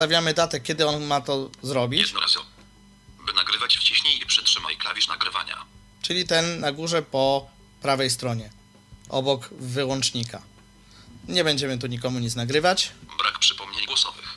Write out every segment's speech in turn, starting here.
Ustawiamy datę, kiedy on ma to zrobić. Jednorazowo. By nagrywać, wciśnij i przytrzymaj klawisz nagrywania. Czyli ten na górze po prawej stronie, obok wyłącznika. Nie będziemy tu nikomu nic nagrywać. Brak przypomnień głosowych.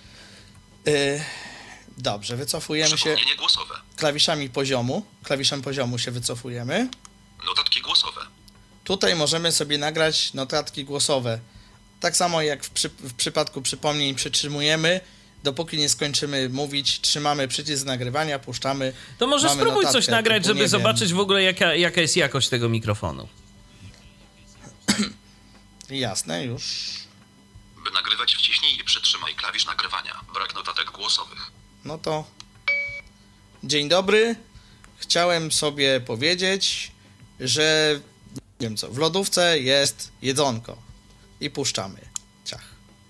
Dobrze, wycofujemy się Przypomnienie głosowe. klawiszem poziomu się wycofujemy. Notatki głosowe. Tutaj możemy sobie nagrać notatki głosowe. Tak samo jak w przypadku przypomnień przytrzymujemy, dopóki nie skończymy mówić, trzymamy przycisk nagrywania, puszczamy. To może mamy spróbuj notatkę, coś nagrać, typu, żeby nie zobaczyć w ogóle jaka jest jakość tego mikrofonu. Jasne, już. By nagrywać, wciśnij i przytrzymaj klawisz nagrywania. Brak notatek głosowych. No to dzień dobry. Chciałem sobie powiedzieć, że nie wiem co, w lodówce jest jedzonko. I puszczamy. Ciach.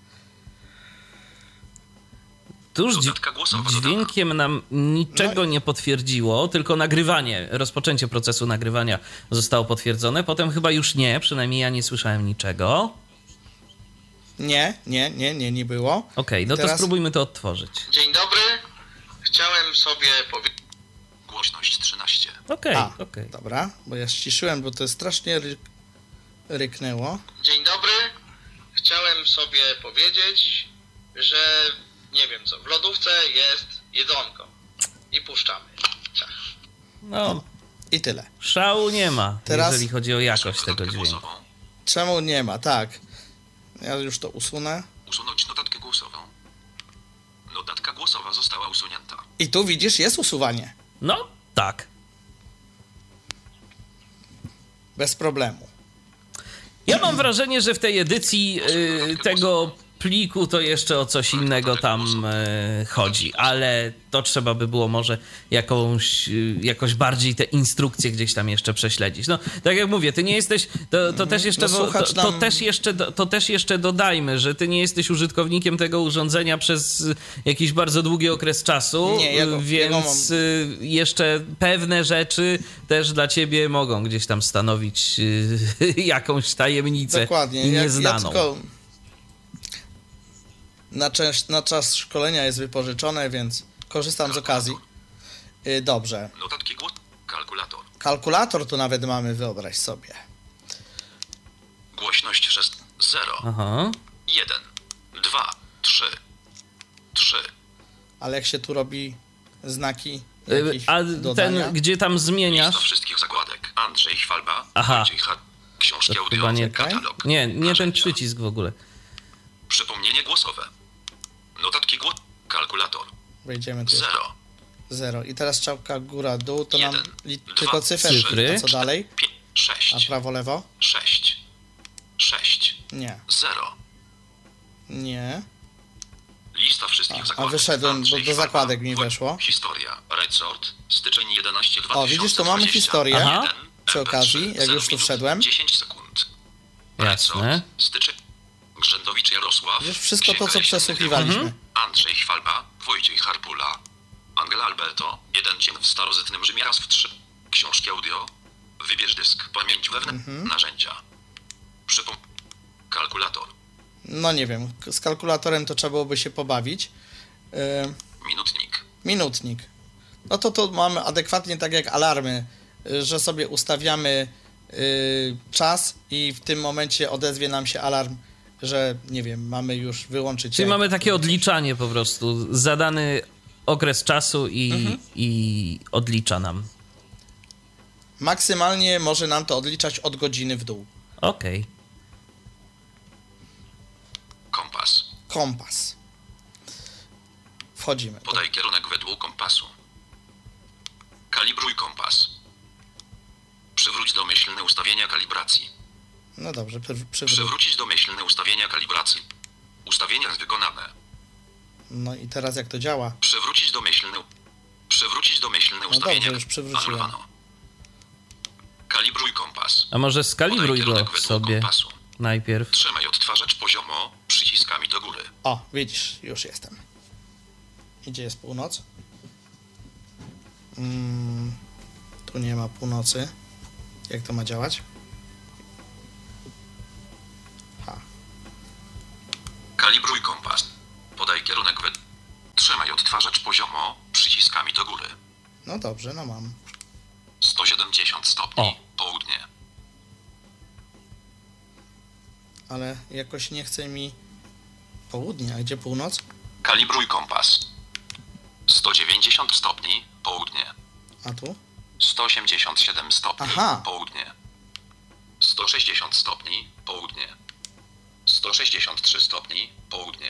Tuż Notatka głosowa dźwiękiem nam niczego nie potwierdziło, tylko nagrywanie, rozpoczęcie procesu nagrywania zostało potwierdzone. Potem chyba już nie, przynajmniej ja nie słyszałem niczego. Nie było. Okej, no Teraz... to spróbujmy to odtworzyć. Dzień dobry. Chciałem sobie powiedzieć... Głośność 13. Okej. Dobra, bo ja ściszyłem, bo to strasznie ryknęło. Dzień dobry. Chciałem sobie powiedzieć, że nie wiem co, w lodówce jest jedzonko. I puszczamy. Ciach. No, I tyle. szału nie ma, Teraz- jeżeli chodzi o jakość tego Notatkę dźwięku. głosową. Czemu nie ma? Tak. Ja już to usunę. Usunąć notatkę głosową. Notatka głosowa została usunięta. I tu widzisz, jest usuwanie. No, tak. Bez problemu. Ja mam wrażenie, że w tej edycji tego pliku to jeszcze o coś innego tam chodzi, ale to trzeba by było może jakoś bardziej te instrukcje gdzieś tam jeszcze prześledzić. No, tak jak mówię, ty nie jesteś, to też jeszcze, No, słuchacz nam- to też jeszcze dodajmy, że ty nie jesteś użytkownikiem tego urządzenia przez jakiś bardzo długi okres czasu, Nie, ja go więc mam. jeszcze pewne rzeczy też dla ciebie mogą gdzieś tam stanowić jakąś tajemnicę Dokładnie. Ja nieznaną. tylko na czas szkolenia jest wypożyczone, więc korzystam z okazji. Dobrze. Notatki głos... Kalkulator. Kalkulator tu nawet mamy, wyobraź sobie. Głośność 6. 0. Aha. 1. 2. 3. 3. Ale jak się tu robi znaki jakieś A dodania? ten, gdzie tam Lista zmieniasz? wszystkich zakładek. Andrzej Chwalba. Aha. Wojciech Hart. Książki To audio. chyba nie- Katalog. Nie ten Narzędzia. przycisk w ogóle. Przypomnienie głosowe. Notatki głos... Kalkulator. Wejdziemy tu. 0. 0. I teraz strzałka góra-dół, to nam 1, tylko 2, cyferki. A co dalej? 5, 6. A prawo-lewo? 6. 6. Nie. 0. Nie. Lista wszystkich zakładek. wyszedłem, Andrzej bo do Chwalba. zakładek mi weszło. Historia. Resort. Styczeń 11 2020. O, widzisz, tu mamy historię. Aha. Przy okazji, jak już tu wszedłem. 10 sekund. Jasne. Resort. Styczeń. Grzędowicz Jarosław. Widzisz, wszystko to, co Księga przesłuchiwaliśmy. Mhm. Andrzej Chwalba, Wojciech Harpula, Angela Alberto, jeden dzień w starożytnym Rzymie raz w 3. Książki audio, wybierz dysk, pamięć wewnętrzna, narzędzia, kalkulator, No nie wiem, z kalkulatorem to trzeba byłoby się pobawić. minutnik, Minutnik. No to mamy adekwatnie tak jak alarmy, że sobie ustawiamy czas i w tym momencie odezwie nam się alarm, że nie wiem, mamy już wyłączyć. Czyli mamy takie odliczanie po prostu, zadany okres czasu i odlicza nam. Maksymalnie może nam to odliczać od godziny w dół. Okej. kompas, Kompas. Wchodzimy. podaj kierunek według kompasu, kalibruj kompas, przywróć domyślne ustawienia kalibracji, No dobrze, przywrócić domyślne ustawienia kalibracji, ustawienia wykonane. No i teraz jak to działa? Przywrócić domyślne ustawienia. dobrze, już przywróciłem. Anulowano. Kalibruj kompas. A może skalibruj Podaj go kierunek według sobie kompasu. najpierw. Trzymaj odtwarzacz poziomo przyciskami do góry. O, widzisz, już jestem. I gdzie jest północ? Tu nie ma północy. Jak to ma działać? Kalibruj kompas. Podaj kierunek według Odtwarzacz poziomo przyciskami do góry. No dobrze, no mam. 170 stopni. O. Południe. Ale jakoś nie chce mi południe. A gdzie północ? Kalibruj kompas. 190 stopni. Południe. A tu? 187 stopni. Aha. Południe. 160 stopni. Południe. 163 stopni. Południe.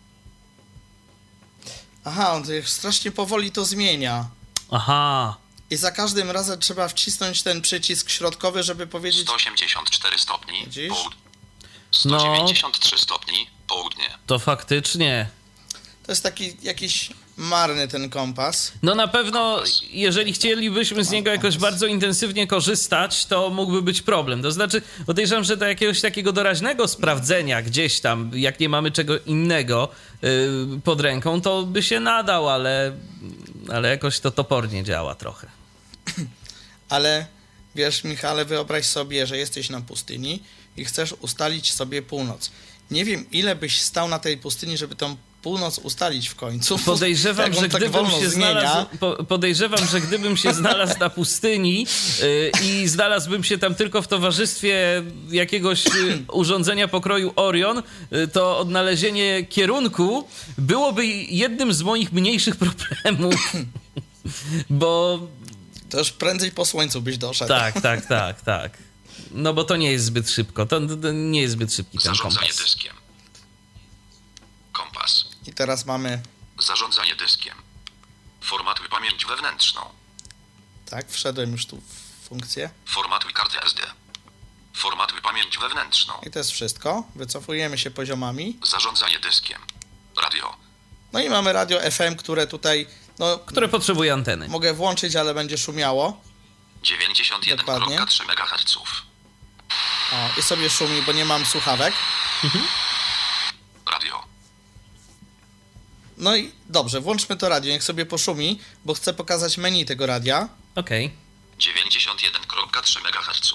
Aha, on tak strasznie powoli to zmienia. Aha. I za każdym razem trzeba wcisnąć ten przycisk środkowy, żeby powiedzieć... 184 stopni. Widzisz? Południe. 193 stopni. Południe. To faktycznie. To jest taki jakiś marny ten kompas. No na pewno, jeżeli chcielibyśmy z niego jakoś bardzo intensywnie korzystać, to mógłby być problem. To znaczy, podejrzewam, że do jakiegoś takiego doraźnego sprawdzenia gdzieś tam, jak nie mamy czego innego pod ręką, to by się nadał, ale jakoś to topornie działa trochę. Ale wiesz, Michale, wyobraź sobie, że jesteś na pustyni i chcesz ustalić sobie północ. Nie wiem, ile byś stał na tej pustyni, żeby tą północ ustalić w końcu. Podejrzewam, że tak gdybym się znalazł, podejrzewam, że gdybym się znalazł na pustyni i znalazłbym się tam tylko w towarzystwie jakiegoś urządzenia pokroju Orion, to odnalezienie kierunku byłoby jednym z moich mniejszych problemów. Bo... To już prędzej po słońcu byś doszedł. Tak. No bo to nie jest zbyt szybko. To nie jest zbyt szybki ten Zarządzanie kompas. dyskiem. Kompas. I teraz mamy... Zarządzanie dyskiem. Formatuj pamięć wewnętrzną. Tak, wszedłem już tu w funkcję. Formatuj kartę SD. Formatuj pamięć wewnętrzną. I to jest wszystko. Wycofujemy się poziomami. Zarządzanie dyskiem. Radio. No i mamy radio FM, które tutaj... No, Które potrzebuje anteny. mogę włączyć, ale będzie szumiało. 91,3 MHz. O, i sobie szumi, bo nie mam słuchawek. Radio. No i dobrze, włączmy to radio, niech sobie poszumi, bo chcę pokazać menu tego radia. Okej. 91,3 MHz.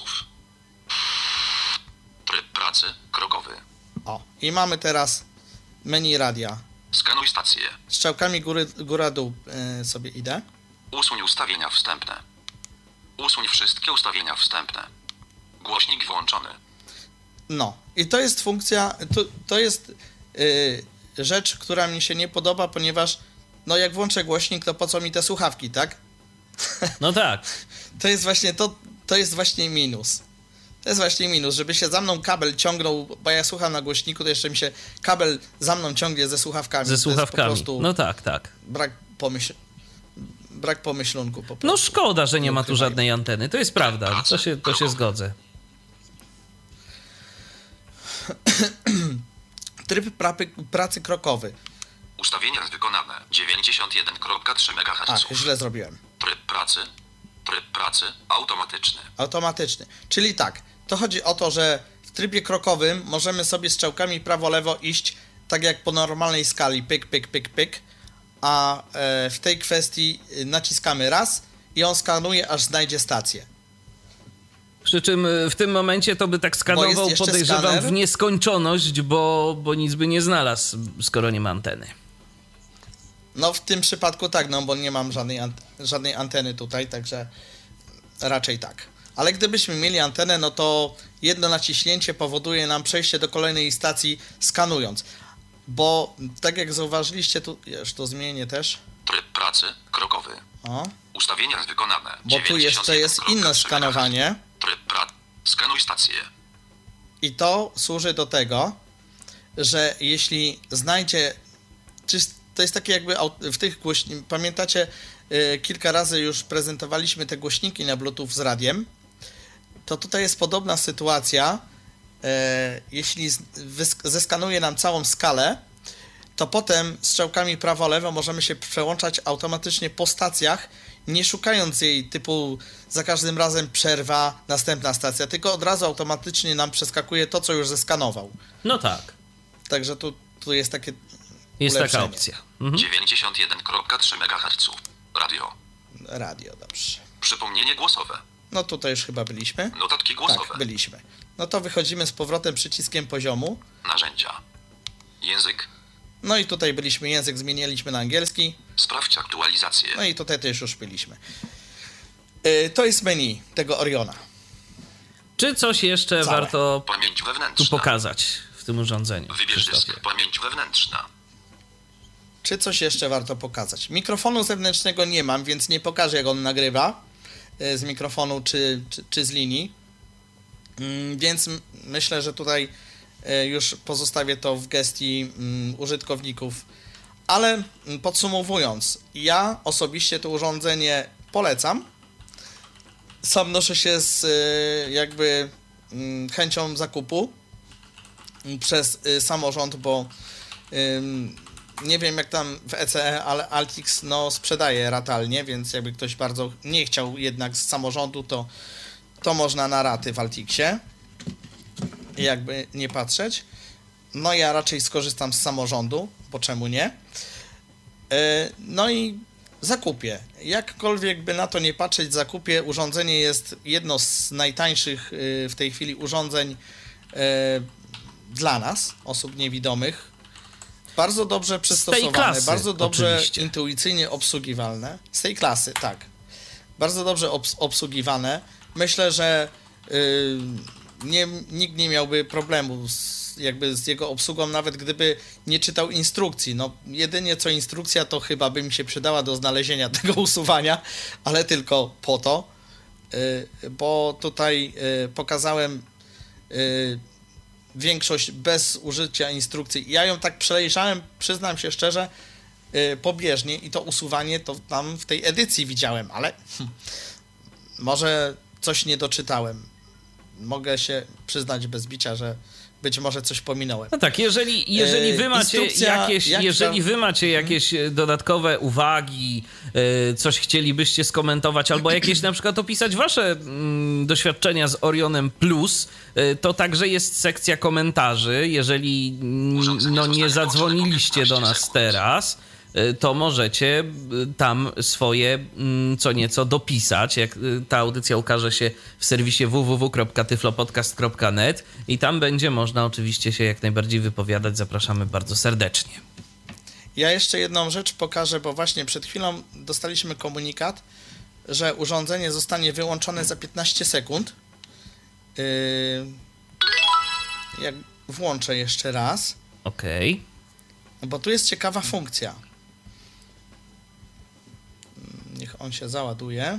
Tryb pracy krokowy. O, i mamy teraz menu radia. Skanuj stację. Strzałkami góra-dół sobie idę. Usuń ustawienia wstępne. Usuń wszystkie ustawienia wstępne. Głośnik włączony. No, i to jest funkcja, to jest rzecz, która mi się nie podoba, ponieważ no jak włączę głośnik, to po co mi te słuchawki, tak? No tak. To jest właśnie to jest właśnie minus. To jest właśnie minus, żeby się za mną kabel ciągnął, bo ja słucham na głośniku, to jeszcze mi się kabel za mną ciągnie ze słuchawkami. Ze słuchawkami. To jest po prostu No tak. brak pomyślunku po prostu. No szkoda, że nie ma tu żadnej anteny. To jest prawda. To się zgodzę. Tryb pracy krokowy. Ustawienia wykonane. 91,3 MHz. Źle zrobiłem. Tryb pracy automatyczny. Automatyczny. Czyli tak, to chodzi o to, że w trybie krokowym możemy sobie strzałkami prawo-lewo iść tak jak po normalnej skali, pyk, pyk, pyk, pyk, a w tej kwestii naciskamy raz i on skanuje, aż znajdzie stację. Przy czym w tym momencie to by tak skanował, podejrzewam, skaner. w nieskończoność, bo nic by nie znalazł, skoro nie ma anteny. No w tym przypadku tak, no bo nie mam żadnej anteny tutaj, także raczej tak. Ale gdybyśmy mieli antenę, no to jedno naciśnięcie powoduje nam przejście do kolejnej stacji skanując. Bo tak jak zauważyliście, tu już to zmienię też. Tryb pracy krokowy. O, Ustawienia wykonane. bo tu jeszcze jest inne skanowanie. Tryb pracy. Skanuj stację. I to służy do tego, że jeśli znajdzie... To jest takie jakby w tych głośnikach... Pamiętacie, kilka razy już prezentowaliśmy te głośniki na Bluetooth z radiem. To tutaj jest podobna sytuacja. Jeśli zeskanuje nam całą skalę, to potem strzałkami prawo-lewo możemy się przełączać automatycznie po stacjach, nie szukając jej typu za każdym razem przerwa, następna stacja, tylko od razu automatycznie nam przeskakuje to, co już zeskanował. No tak. Także tu jest takie Jest ulepszenie. taka opcja. Mhm. 91,3 MHz. Radio. Radio, dobrze. Przypomnienie głosowe. No tutaj już chyba byliśmy. Notatki głosowe. Tak, byliśmy. No to wychodzimy z powrotem przyciskiem poziomu. Narzędzia. Język. No i tutaj byliśmy, język zmieniliśmy na angielski. Sprawdź aktualizację. No i tutaj też już byliśmy. To jest menu tego Oriona. Czy coś jeszcze Całe. warto Pamięć wewnętrzna. tu pokazać w tym urządzeniu? Wybierz Krzysztofie? dysk. Pamięć wewnętrzna. Czy coś jeszcze warto pokazać? Mikrofonu zewnętrznego nie mam, więc nie pokażę, jak on nagrywa z mikrofonu czy z linii. Więc myślę, że tutaj już pozostawię to w gestii użytkowników. Ale podsumowując, ja osobiście to urządzenie polecam. Sam noszę się z jakby chęcią zakupu przez samorząd, bo nie wiem jak tam w ECE, ale Altix no sprzedaje ratalnie, więc jakby ktoś bardzo nie chciał jednak z samorządu, to można na raty w Altixie, jakby nie patrzeć. No ja raczej skorzystam z samorządu, bo czemu nie? No i zakupię. Jakkolwiek by na to nie patrzeć, zakupię. Urządzenie jest jedno z najtańszych w tej chwili urządzeń dla nas, osób niewidomych. Bardzo dobrze przystosowane, klasy, bardzo dobrze oczywiście. intuicyjnie obsługiwalne. Z tej klasy, tak. Bardzo dobrze obsługiwane. Myślę, że nikt nie miałby problemu z jego obsługą, nawet gdyby nie czytał instrukcji. No, jedynie co instrukcja, to chyba by mi się przydała do znalezienia tego usuwania, ale tylko po to, bo tutaj pokazałem większość bez użycia instrukcji. Ja ją tak przejrzałem, przyznam się szczerze, pobieżnie i to usuwanie to tam w tej edycji widziałem, ale może coś nie doczytałem. Mogę się przyznać bez bicia, że być może coś pominąłem. No tak, jeżeli wy macie jakieś dodatkowe uwagi, coś chcielibyście skomentować, albo jakieś na przykład opisać wasze doświadczenia z Orionem Plus, to także jest sekcja komentarzy. Jeżeli nie zadzwoniliście do nas teraz, to możecie tam swoje co nieco dopisać, jak ta audycja ukaże się w serwisie www.tyflopodcast.net i tam będzie można oczywiście się jak najbardziej wypowiadać. Zapraszamy bardzo serdecznie. Ja jeszcze jedną rzecz pokażę, bo właśnie przed chwilą dostaliśmy komunikat, że urządzenie zostanie wyłączone za 15 sekund. Jak włączę jeszcze raz. Okej. Bo tu jest ciekawa funkcja. Niech on się załaduje.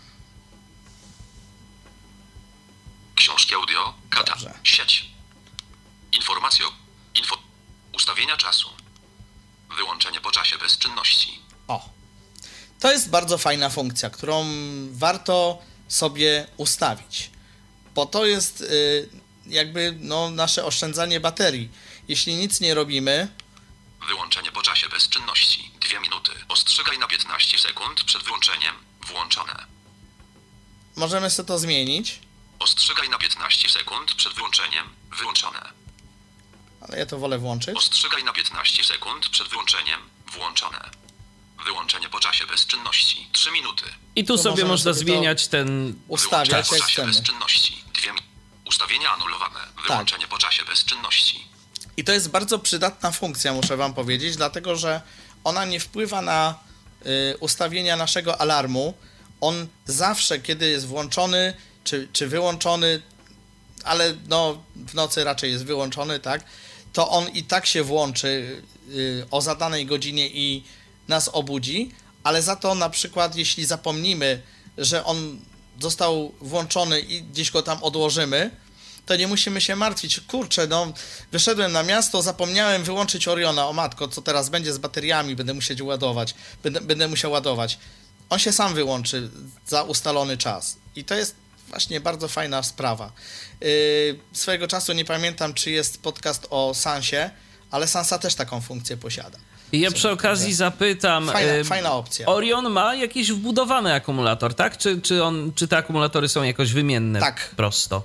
Książki audio. Kata. Dobrze. Sieć. Informacje. Ustawienia czasu. Wyłączenie po czasie bez czynności. O. To jest bardzo fajna funkcja, którą warto sobie ustawić. Bo to jest jakby nasze oszczędzanie baterii. Jeśli nic nie robimy. Wyłączenie po czasie bez czynności. 2 minuty. Ostrzegaj na 15 sekund przed wyłączeniem. Włączone. Możemy sobie to zmienić. Ostrzegaj na 15 sekund przed wyłączeniem. Wyłączone. Ale ja to wolę włączyć. Ostrzegaj na 15 sekund przed wyłączeniem. Włączone. Wyłączenie po czasie bez czynności. 3 minuty. I tu sobie można zmieniać ten... Ustawiać po jak czasie chcemy. bez czynności. Ustawienia anulowane. Wyłączenie po czasie bez czynności. I to jest bardzo przydatna funkcja, muszę wam powiedzieć, dlatego że ona nie wpływa na ustawienia naszego alarmu. On zawsze, kiedy jest włączony czy wyłączony, ale w nocy raczej jest wyłączony, tak, to on i tak się włączy o zadanej godzinie i nas obudzi, ale za to na przykład jeśli zapomnimy, że on został włączony i gdzieś go tam odłożymy, to nie musimy się martwić. Kurczę, wyszedłem na miasto, zapomniałem wyłączyć Oriona. O matko, co teraz będzie z bateriami? Będę musiał ładować. On się sam wyłączy za ustalony czas. I to jest właśnie bardzo fajna sprawa. Swojego czasu nie pamiętam, czy jest podcast o Sansie, ale Sansa też taką funkcję posiada. Ja przy okazji zapytam... Fajna opcja. Orion ma jakiś wbudowany akumulator, tak? Czy te akumulatory są jakoś wymienne? Tak. Prosto?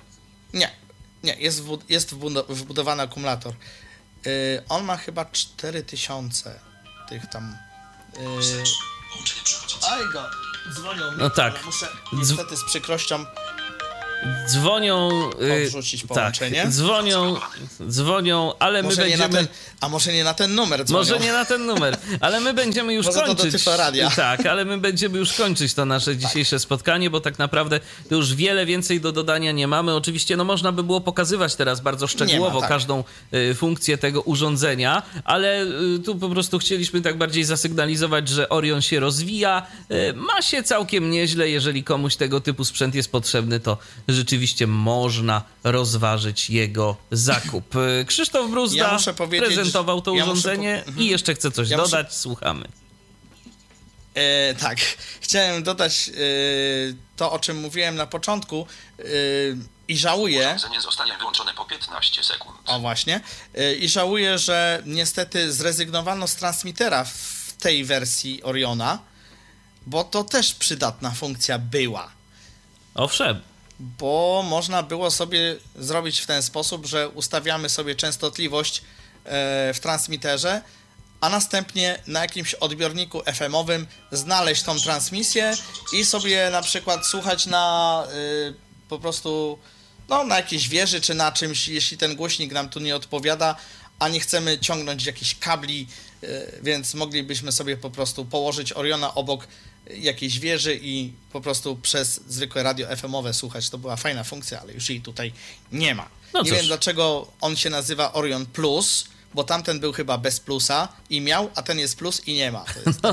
Nie, jest wbudowany akumulator. On ma chyba 4000 tych tam... Aj go, dzwonią mi, No tak. ale muszę niestety z przykrością Dzwonią. Odrzucić połączenie. Tak, dzwonią, ale my będziemy. Może nie na ten numer dzwonią. Może nie na ten numer, ale my będziemy już może kończyć. To do Tyfloradia. Tak, ale my będziemy już kończyć to nasze dzisiejsze spotkanie, bo tak naprawdę to już wiele więcej do dodania nie mamy. Oczywiście można by było pokazywać teraz bardzo szczegółowo każdą funkcję tego urządzenia, ale tu po prostu chcieliśmy tak bardziej zasygnalizować, że Orion się rozwija, ma się całkiem nieźle. Jeżeli komuś tego typu sprzęt jest potrzebny, to rzeczywiście można rozważyć jego zakup. Krzysztof Bruzda prezentował to urządzenie i jeszcze chce coś dodać. Słuchamy. Tak, chciałem dodać to, o czym mówiłem na początku i żałuję... Urządzenie zostanie wyłączone po 15 sekund. O właśnie. I żałuję, że niestety zrezygnowano z transmitera w tej wersji Oriona, bo to też przydatna funkcja była. Owszem. Bo można było sobie zrobić w ten sposób, że ustawiamy sobie częstotliwość w transmiterze, a następnie na jakimś odbiorniku FM-owym znaleźć tą transmisję i sobie na przykład słuchać na po prostu na jakiejś wieży czy na czymś, jeśli ten głośnik nam tu nie odpowiada, a nie chcemy ciągnąć jakichś kabli, więc moglibyśmy sobie po prostu położyć Oriona obok jakiejś wieży i po prostu przez zwykłe radio FM-owe słuchać. To była fajna funkcja, ale już jej tutaj nie ma. Nie wiem, dlaczego on się nazywa Orion Plus, bo tamten był chyba bez plusa i miał, a ten jest plus i nie ma. To jest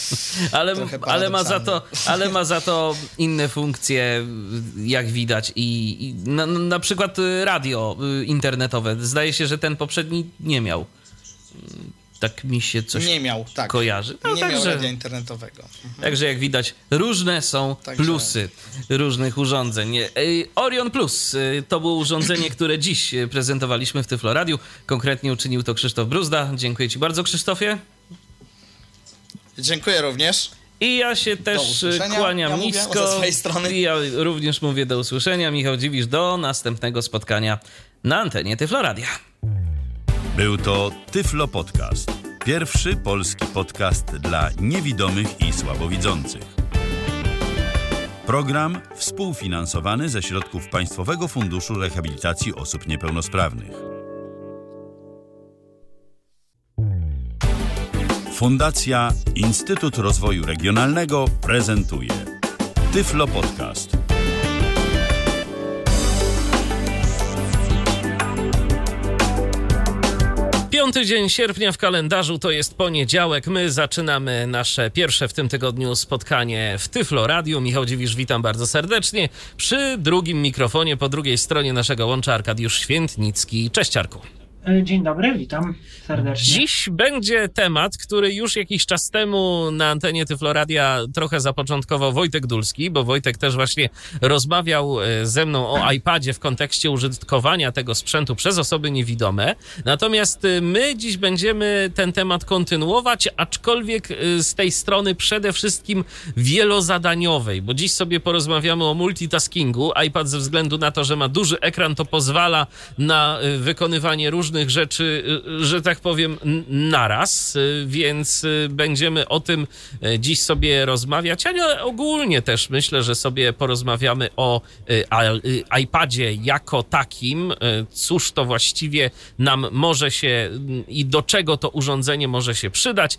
ale ma za to inne funkcje, jak widać i na przykład radio internetowe. Zdaje się, że ten poprzedni nie miał. Tak mi się coś kojarzy. Nie miał radia internetowego. Także jak widać, różne są plusy różnych urządzeń. Orion Plus to było urządzenie, które dziś prezentowaliśmy w Tyfloradiu. Konkretnie uczynił to Krzysztof Bruzda. Dziękuję ci bardzo, Krzysztofie. Dziękuję również. I ja się też kłaniam nisko. I ja również mówię do usłyszenia. Michał Dziwisz, do następnego spotkania na antenie Tyfloradia. Był to Tyflo Podcast. Pierwszy polski podcast dla niewidomych i słabowidzących. Program współfinansowany ze środków Państwowego Funduszu Rehabilitacji Osób Niepełnosprawnych. Fundacja Instytut Rozwoju Regionalnego prezentuje Tyflo Podcast. 5 dzień sierpnia w kalendarzu, to jest poniedziałek. My zaczynamy nasze pierwsze w tym tygodniu spotkanie w Tyflo Radiu. Michał Dziwisz, witam bardzo serdecznie. Przy drugim mikrofonie, po drugiej stronie naszego łącza Arkadiusz Świętnicki. Cześć, Arku. Dzień dobry, witam serdecznie. Dziś będzie temat, który już jakiś czas temu na antenie Tyfloradia trochę zapoczątkował Wojtek Dulski, bo Wojtek też właśnie rozmawiał ze mną o iPadzie w kontekście użytkowania tego sprzętu przez osoby niewidome. Natomiast my dziś będziemy ten temat kontynuować, aczkolwiek z tej strony przede wszystkim wielozadaniowej, bo dziś sobie porozmawiamy o multitaskingu. iPad ze względu na to, że ma duży ekran, to pozwala na wykonywanie różnych rzeczy, że tak powiem, naraz, więc będziemy o tym dziś sobie rozmawiać, ale ogólnie też myślę, że sobie porozmawiamy o iPadzie jako takim, cóż to właściwie nam może się i do czego to urządzenie może się przydać.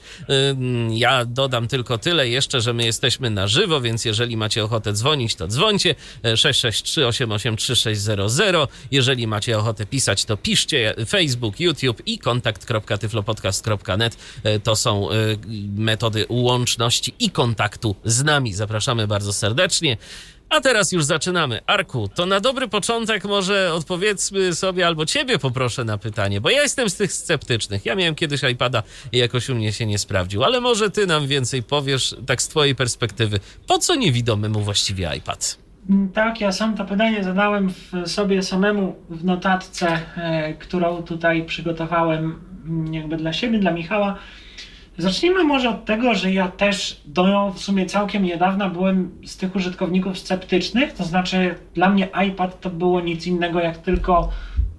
Ja dodam tylko tyle jeszcze, że my jesteśmy na żywo, więc jeżeli macie ochotę dzwonić, to dzwońcie 663 883 600. Jeżeli macie ochotę pisać, to piszcie. Facebook, YouTube i kontakt.tyflopodcast.net to są metody łączności i kontaktu z nami. Zapraszamy bardzo serdecznie. A teraz już zaczynamy. Arku, to na dobry początek może odpowiedzmy sobie, albo ciebie poproszę na pytanie, bo ja jestem z tych sceptycznych. Ja miałem kiedyś iPada i jakoś u mnie się nie sprawdził, ale może ty nam więcej powiesz, tak z twojej perspektywy. Po co niewidomemu właściwie iPad? Tak, ja sam to pytanie zadałem sobie samemu w notatce, którą tutaj przygotowałem jakby dla siebie, dla Michała. Zacznijmy może od tego, że ja też w sumie całkiem niedawna byłem z tych użytkowników sceptycznych, to znaczy dla mnie iPad to było nic innego jak tylko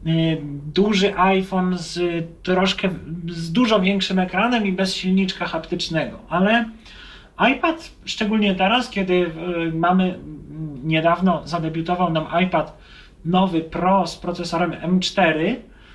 duży iPhone z dużo większym ekranem i bez silniczka haptycznego, ale iPad, szczególnie teraz, kiedy mamy niedawno zadebiutował nam iPad nowy Pro z procesorem M4,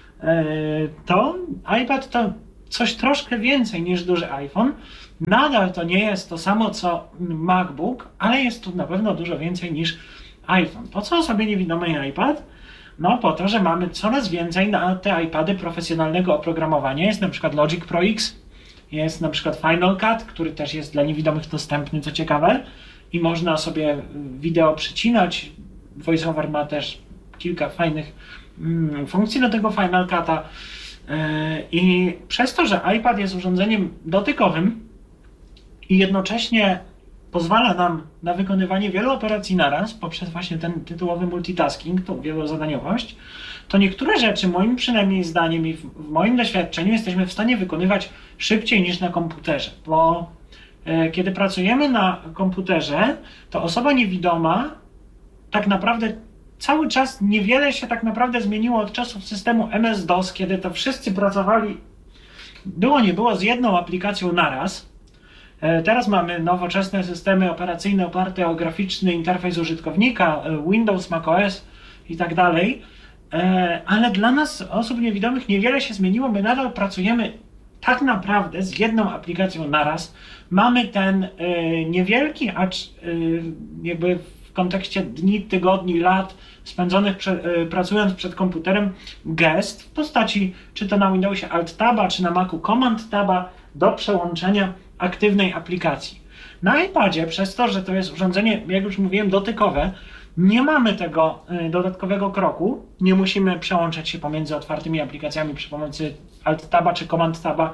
to iPad to coś troszkę więcej niż duży iPhone. Nadal to nie jest to samo co MacBook, ale jest to na pewno dużo więcej niż iPhone. Po co osobie niewidomej iPad? No po to, że mamy coraz więcej na te iPady profesjonalnego oprogramowania. Jest na przykład Logic Pro X, jest na przykład Final Cut, który też jest dla niewidomych dostępny, co ciekawe. I można sobie wideo przycinać. VoiceOver ma też kilka fajnych funkcji do tego Final Cut'a. I przez to, że iPad jest urządzeniem dotykowym i jednocześnie pozwala nam na wykonywanie wielu operacji naraz poprzez właśnie ten tytułowy multitasking, tą wielozadaniowość, to niektóre rzeczy, moim przynajmniej zdaniem i w moim doświadczeniu, jesteśmy w stanie wykonywać szybciej niż na komputerze, bo kiedy pracujemy na komputerze, to osoba niewidoma tak naprawdę cały czas niewiele się tak naprawdę zmieniło od czasów systemu MS-DOS, kiedy to wszyscy pracowali było nie było z jedną aplikacją naraz. Teraz mamy nowoczesne systemy operacyjne oparte o graficzny interfejs użytkownika, Windows, macOS i tak dalej, ale dla nas, osób niewidomych, niewiele się zmieniło. My nadal pracujemy tak naprawdę z jedną aplikacją naraz. Mamy ten niewielki, acz jakby w kontekście dni, tygodni, lat spędzonych pracując przed komputerem gest w postaci czy to na Windowsie Alt-Taba, czy na Macu Command-Taba do przełączenia aktywnej aplikacji. Na iPadzie, przez to, że to jest urządzenie, jak już mówiłem, dotykowe, nie mamy tego dodatkowego kroku, nie musimy przełączać się pomiędzy otwartymi aplikacjami przy pomocy Alt-Taba czy Command-Taba.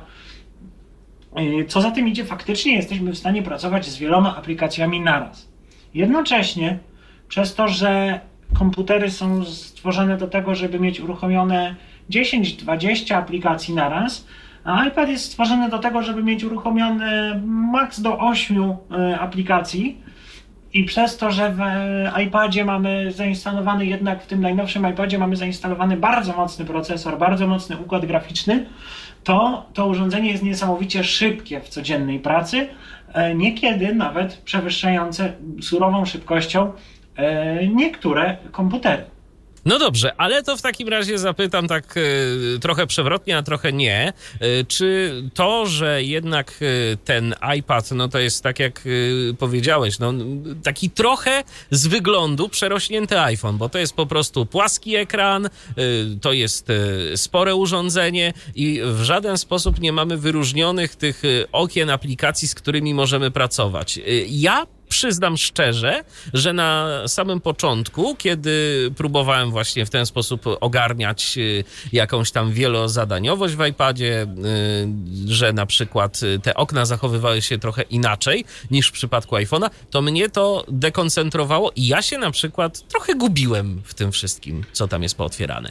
Co za tym idzie, faktycznie jesteśmy w stanie pracować z wieloma aplikacjami naraz. Jednocześnie, przez to, że komputery są stworzone do tego, żeby mieć uruchomione 10-20 aplikacji naraz, a iPad jest stworzony do tego, żeby mieć uruchomione maks do 8 aplikacji. I przez to, że w iPadzie mamy zainstalowany, jednak w tym najnowszym iPadzie mamy zainstalowany bardzo mocny procesor, bardzo mocny układ graficzny, to urządzenie jest niesamowicie szybkie w codziennej pracy, niekiedy nawet przewyższające surową szybkością niektóre komputery. No dobrze, ale to w takim razie zapytam tak trochę przewrotnie, a trochę nie. Czy to, że jednak ten iPad, no to jest tak jak powiedziałeś, no taki trochę z wyglądu przerośnięty iPhone, bo to jest po prostu płaski ekran, to jest spore urządzenie i w żaden sposób nie mamy wyróżnionych tych okien aplikacji, z którymi możemy pracować. Ja przyznam szczerze, że na samym początku, kiedy próbowałem właśnie w ten sposób ogarniać jakąś tam wielozadaniowość w iPadzie, że na przykład te okna zachowywały się trochę inaczej niż w przypadku iPhone'a, to mnie to dekoncentrowało i ja się na przykład trochę gubiłem w tym wszystkim, co tam jest pootwierane.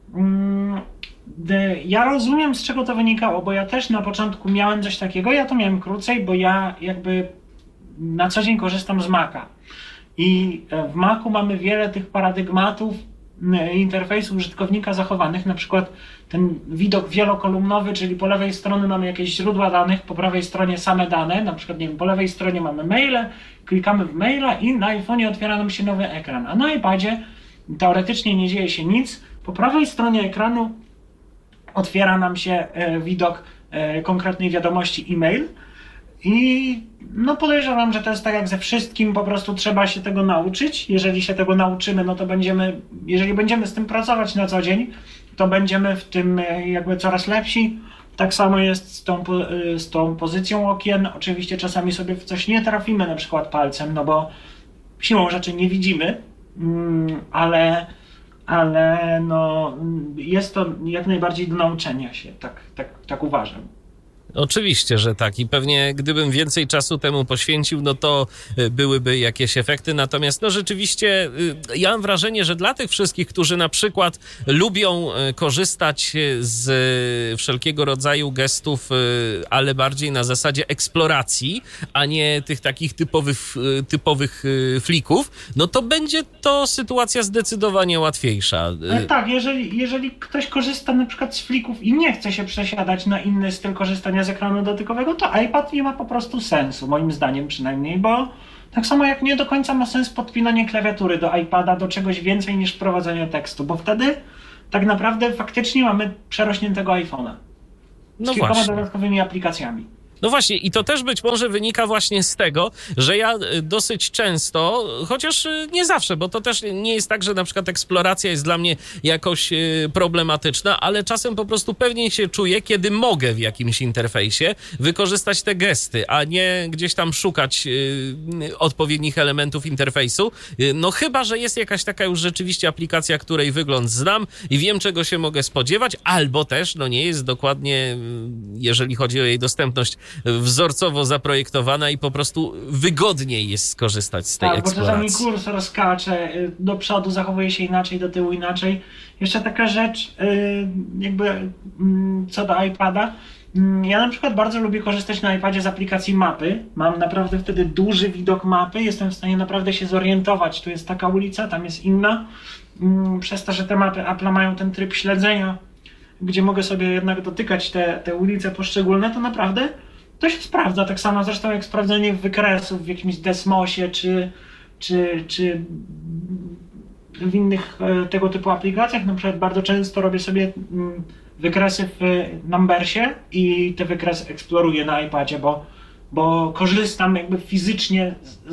Ja rozumiem, z czego to wynikało, bo ja też na początku miałem coś takiego, ja to miałem krócej, bo ja jakby na co dzień korzystam z Maca i w Macu mamy wiele tych paradygmatów interfejsu użytkownika zachowanych, na przykład ten widok wielokolumnowy, czyli po lewej stronie mamy jakieś źródła danych, po prawej stronie same dane, na przykład nie wiem, po lewej stronie mamy maile, klikamy w maila i na iPhone'ie otwiera nam się nowy ekran, a na iPadzie teoretycznie nie dzieje się nic, po prawej stronie ekranu otwiera nam się widok konkretnej wiadomości e-mail. I no podejrzewam, że to jest tak jak ze wszystkim, po prostu trzeba się tego nauczyć. Jeżeli się tego nauczymy, no to jeżeli będziemy z tym pracować na co dzień, to będziemy w tym jakby coraz lepsi. Tak samo jest z tą pozycją okien. Oczywiście czasami sobie w coś nie trafimy, na przykład palcem, no bo siłą rzeczy nie widzimy, ale no jest to jak najbardziej do nauczenia się, tak uważam. Oczywiście, że tak i pewnie gdybym więcej czasu temu poświęcił, no to byłyby jakieś efekty. Natomiast no rzeczywiście ja mam wrażenie, że dla tych wszystkich, którzy na przykład lubią korzystać z wszelkiego rodzaju gestów, ale bardziej na zasadzie eksploracji, a nie tych takich typowych flików, no to będzie to sytuacja zdecydowanie łatwiejsza. Tak, jeżeli ktoś korzysta na przykład z flików i nie chce się przesiadać na inny styl korzystania z ekranu dotykowego, to iPad nie ma po prostu sensu, moim zdaniem przynajmniej, bo Tak samo jak nie do końca ma sens podpinanie klawiatury do iPada do czegoś więcej niż wprowadzenie tekstu, bo wtedy tak naprawdę faktycznie mamy przerośniętego iPhone'a z kilkoma dodatkowymi aplikacjami. No właśnie, i to też być może wynika właśnie z tego, że ja dosyć często, chociaż nie zawsze, bo to też nie jest tak, że na przykład eksploracja jest dla mnie jakoś problematyczna, ale czasem po prostu pewniej się czuję, kiedy mogę w jakimś interfejsie wykorzystać te gesty, a nie gdzieś tam szukać odpowiednich elementów interfejsu. No chyba, że jest jakaś taka już rzeczywiście aplikacja, której wygląd znam i wiem, czego się mogę spodziewać, albo też no nie jest dokładnie, jeżeli chodzi o jej dostępność, wzorcowo zaprojektowana i po prostu wygodniej jest skorzystać z tej eksploracji. Bo czasami kursor skacze, do przodu zachowuje się inaczej, do tyłu inaczej. Jeszcze taka rzecz, jakby co do iPada. Ja na przykład bardzo lubię korzystać na iPadzie z aplikacji mapy. Mam naprawdę wtedy duży widok mapy, jestem w stanie naprawdę się zorientować. Tu jest taka ulica, tam jest inna. Przez to, że te mapy Apple'a mają ten tryb śledzenia, gdzie mogę sobie jednak dotykać te ulice poszczególne, to naprawdę to się sprawdza. Tak samo zresztą jak sprawdzenie wykresów w jakimś Desmosie czy w innych tego typu aplikacjach. Na przykład bardzo często robię sobie wykresy w Numbersie i te wykresy eksploruję na iPadzie, bo korzystam jakby fizycznie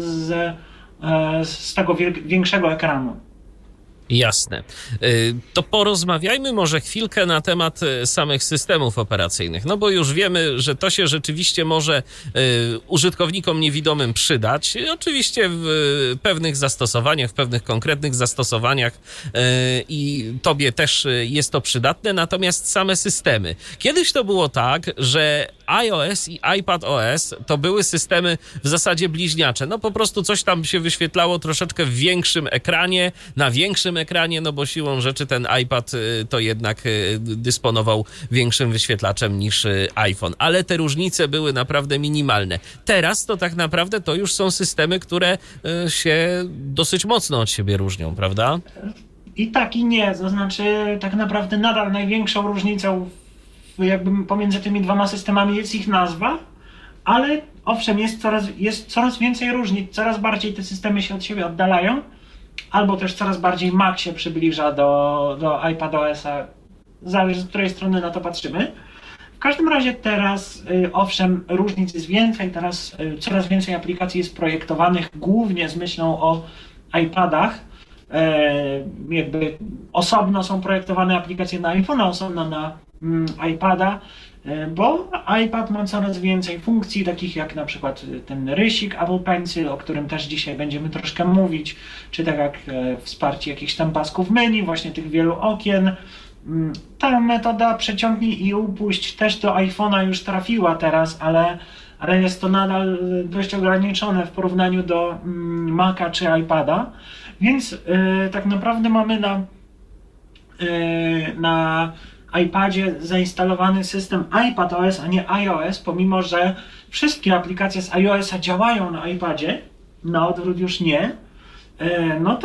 z tego większego ekranu. Jasne. To porozmawiajmy może chwilkę na temat samych systemów operacyjnych, no bo już wiemy, że to się rzeczywiście może użytkownikom niewidomym przydać. Oczywiście w pewnych zastosowaniach, w pewnych konkretnych zastosowaniach i tobie też jest to przydatne, natomiast same systemy. Kiedyś to było tak, że iOS i iPadOS to były systemy w zasadzie bliźniacze. No po prostu coś tam się wyświetlało troszeczkę w większym ekranie, na większym ekranie, no bo siłą rzeczy ten iPad to jednak dysponował większym wyświetlaczem niż iPhone. Ale te różnice były naprawdę minimalne. Teraz to tak naprawdę to już są systemy, które się dosyć mocno od siebie różnią, prawda? I tak i nie. To znaczy tak naprawdę nadal największą różnicą jakby pomiędzy tymi dwoma systemami jest ich nazwa, ale owszem, jest coraz więcej różnic, coraz bardziej te systemy się od siebie oddalają, albo też coraz bardziej Mac się przybliża do iPadOS-a, zależy z której strony na to patrzymy. W każdym razie teraz, owszem, różnic jest więcej, teraz coraz więcej aplikacji jest projektowanych głównie z myślą o iPadach. Jakby osobno są projektowane aplikacje na iPhone'a, osobno na iPada, bo iPad ma coraz więcej funkcji, takich jak na przykład ten rysik Apple Pencil, o którym też dzisiaj będziemy troszkę mówić, czy tak jak wsparcie jakichś tam pasków menu, właśnie tych wielu okien. Ta metoda przeciągnij i upuść też do iPhone'a już trafiła teraz, ale jest to nadal dość ograniczone w porównaniu do Maca czy iPada, więc tak naprawdę mamy na iPadzie zainstalowany system iPadOS, a nie iOS, pomimo że wszystkie aplikacje z iOS-a działają na iPadzie, na odwrót już nie, no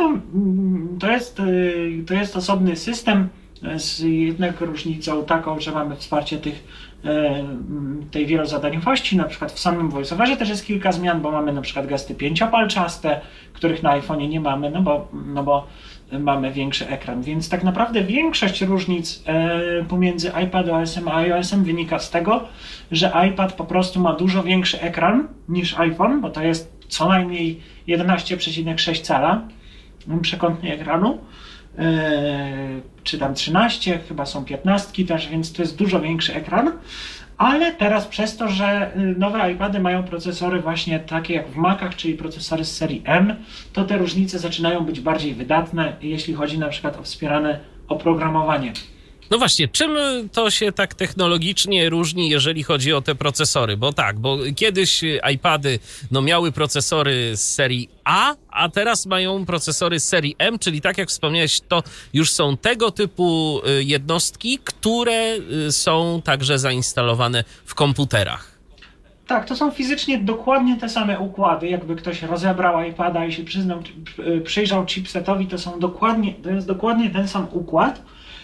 to jest osobny system z jednak różnicą taką, że mamy wsparcie tej wielozadaniowości, na przykład w samym VoiceOverze też jest kilka zmian, bo mamy na przykład gesty pięciopalczaste, których na iPhone'ie nie mamy, no bo mamy większy ekran, więc tak naprawdę większość różnic pomiędzy iPadOS-em a iOS-em wynika z tego, że iPad po prostu ma dużo większy ekran niż iPhone, bo to jest co najmniej 11,6 cala przekątnej ekranu, czy tam 13, chyba są 15 też, więc to jest dużo większy ekran. Ale teraz przez to, że nowe iPady mają procesory właśnie takie jak w Macach, czyli procesory z serii M, to te różnice zaczynają być bardziej wydatne, jeśli chodzi na przykład o wspierane oprogramowanie. No właśnie, czym to się tak technologicznie różni, jeżeli chodzi o te procesory? Bo kiedyś iPady miały procesory z serii a teraz mają procesory z serii M, czyli tak jak wspomniałeś, to już są tego typu jednostki, które są także zainstalowane w komputerach. Tak, to są fizycznie dokładnie te same układy. Jakby ktoś rozebrał iPada i się przyjrzał chipsetowi, to jest dokładnie ten sam układ.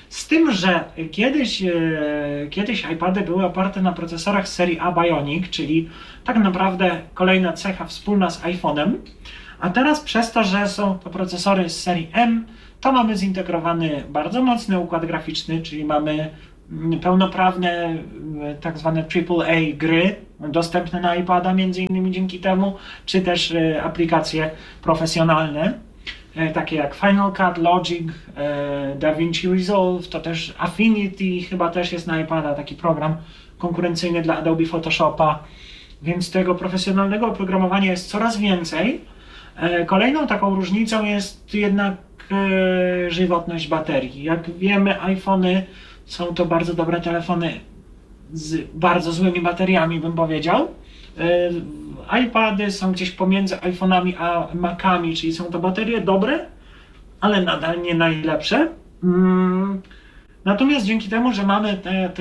Z tym, że kiedyś iPady były oparte na procesorach serii A Bionic, czyli tak naprawdę kolejna cecha wspólna z iPhone'em, a teraz przez to, że są to procesory z serii M, to mamy zintegrowany bardzo mocny układ graficzny, czyli mamy pełnoprawne tak zwane AAA gry dostępne na iPada między innymi dzięki temu, czy też aplikacje profesjonalne, takie jak Final Cut, Logic, DaVinci Resolve, to też Affinity chyba też jest na iPada, taki program konkurencyjny dla Adobe Photoshopa, więc tego profesjonalnego oprogramowania jest coraz więcej. Kolejną taką różnicą jest jednak żywotność baterii. Jak wiemy, iPhony są to bardzo dobre telefony z bardzo złymi bateriami, bym powiedział. iPady są gdzieś pomiędzy iPhone'ami a Macami, czyli są to baterie dobre, ale nadal nie najlepsze. Natomiast dzięki temu, że mamy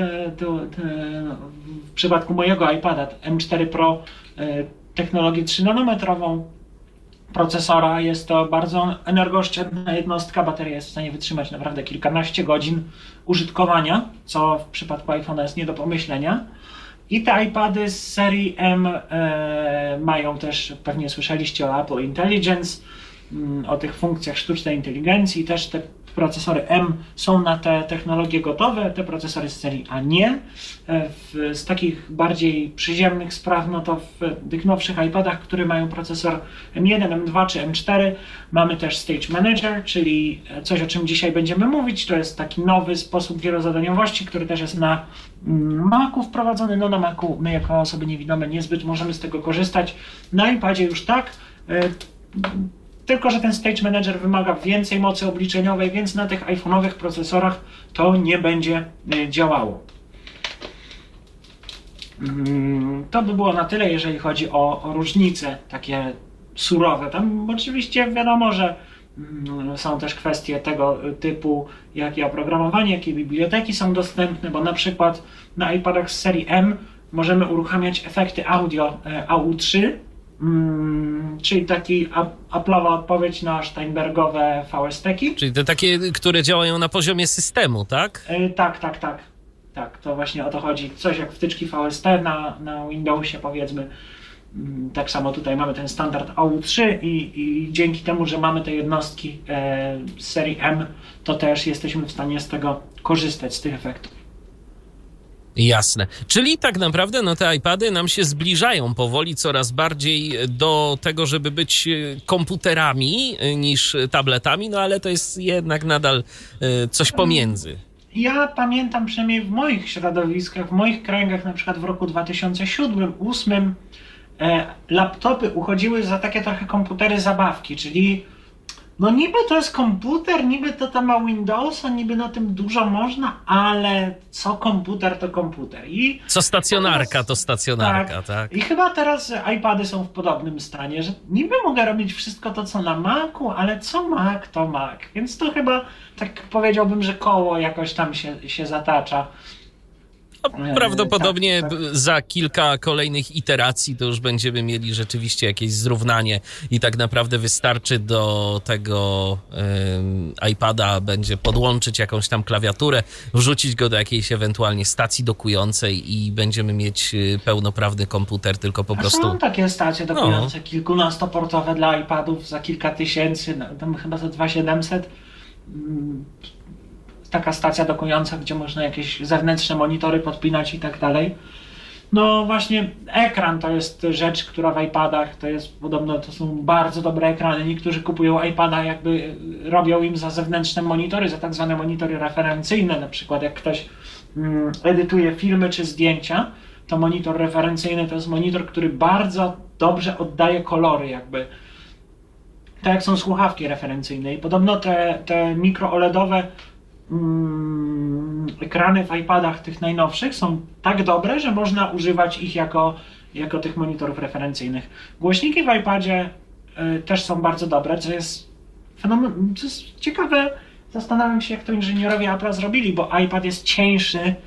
w przypadku mojego iPada M4 Pro technologię 3-nanometrową procesora, jest to bardzo energooszczędna jednostka, bateria jest w stanie wytrzymać naprawdę kilkanaście godzin użytkowania, co w przypadku iPhone'a jest nie do pomyślenia. I te iPady z serii M mają też, pewnie słyszeliście o Apple Intelligence, o tych funkcjach sztucznej inteligencji, też te procesory M są na te technologie gotowe, te procesory z serii A nie. Z takich bardziej przyziemnych spraw, no to w tych nowszych iPadach, które mają procesor M1, M2 czy M4, mamy też Stage Manager, czyli coś, o czym dzisiaj będziemy mówić. To jest taki nowy sposób wielozadaniowości, który też jest na Macu wprowadzony. No na Macu my jako osoby niewidome niezbyt możemy z tego korzystać. Na iPadzie już tak. Tylko że ten Stage Manager wymaga więcej mocy obliczeniowej, więc na tych iPhone'owych procesorach to nie będzie działało. To by było na tyle, jeżeli chodzi o różnice takie surowe. Tam oczywiście wiadomo, że są też kwestie tego typu, jakie oprogramowanie, jakie biblioteki są dostępne, bo na przykład na iPadach z serii M możemy uruchamiać efekty audio AU3, czyli taki Apple'owa odpowiedź na Steinbergowe VST-ki. Czyli te takie, które działają na poziomie systemu, tak? Tak, to właśnie o to chodzi. Coś jak wtyczki VST na Windowsie, powiedzmy. Tak samo tutaj mamy ten standard AU3 i dzięki temu, że mamy te jednostki z serii M, to też jesteśmy w stanie z tego korzystać, z tych efektów. Jasne. Czyli tak naprawdę no te iPady nam się zbliżają powoli coraz bardziej do tego, żeby być komputerami niż tabletami, no ale to jest jednak nadal coś pomiędzy. Ja pamiętam przynajmniej w moich środowiskach, w moich kręgach, na przykład w roku 2007-2008 laptopy uchodziły za takie trochę komputery zabawki, czyli no niby to jest komputer, niby to ma Windowsa, niby na tym dużo można, ale co komputer to komputer. I co stacjonarka to stacjonarka, tak. I chyba teraz iPady są w podobnym stanie, że niby mogę robić wszystko to, co na Macu, ale co Mac, to Mac. Więc to chyba, tak powiedziałbym, że koło jakoś tam się zatacza. Prawdopodobnie tak. Za kilka kolejnych iteracji to już będziemy mieli rzeczywiście jakieś zrównanie i tak naprawdę wystarczy do tego iPada będzie podłączyć jakąś tam klawiaturę, wrzucić go do jakiejś ewentualnie stacji dokującej i będziemy mieć pełnoprawny komputer, tylko po prostu... Są takie stacje dokujące, kilkunastoportowe dla iPadów za kilka tysięcy, tam chyba za 2700. Taka stacja dokująca, gdzie można jakieś zewnętrzne monitory podpinać i tak dalej. No właśnie ekran to jest rzecz, która w iPadach to jest podobno, to są bardzo dobre ekrany. Niektórzy kupują iPada, jakby robią im za zewnętrzne monitory, za tak zwane monitory referencyjne. Na przykład jak ktoś edytuje filmy czy zdjęcia, to monitor referencyjny to jest monitor, który bardzo dobrze oddaje kolory, jakby tak jak są słuchawki referencyjne. I podobno te mikro OLEDowe ekrany w iPadach tych najnowszych są tak dobre, że można używać ich jako tych monitorów referencyjnych. Głośniki w iPadzie też są bardzo dobre, co jest fenomen, co jest ciekawe. Zastanawiam się, jak to inżynierowie Apple'a zrobili, bo iPad jest cieńszy.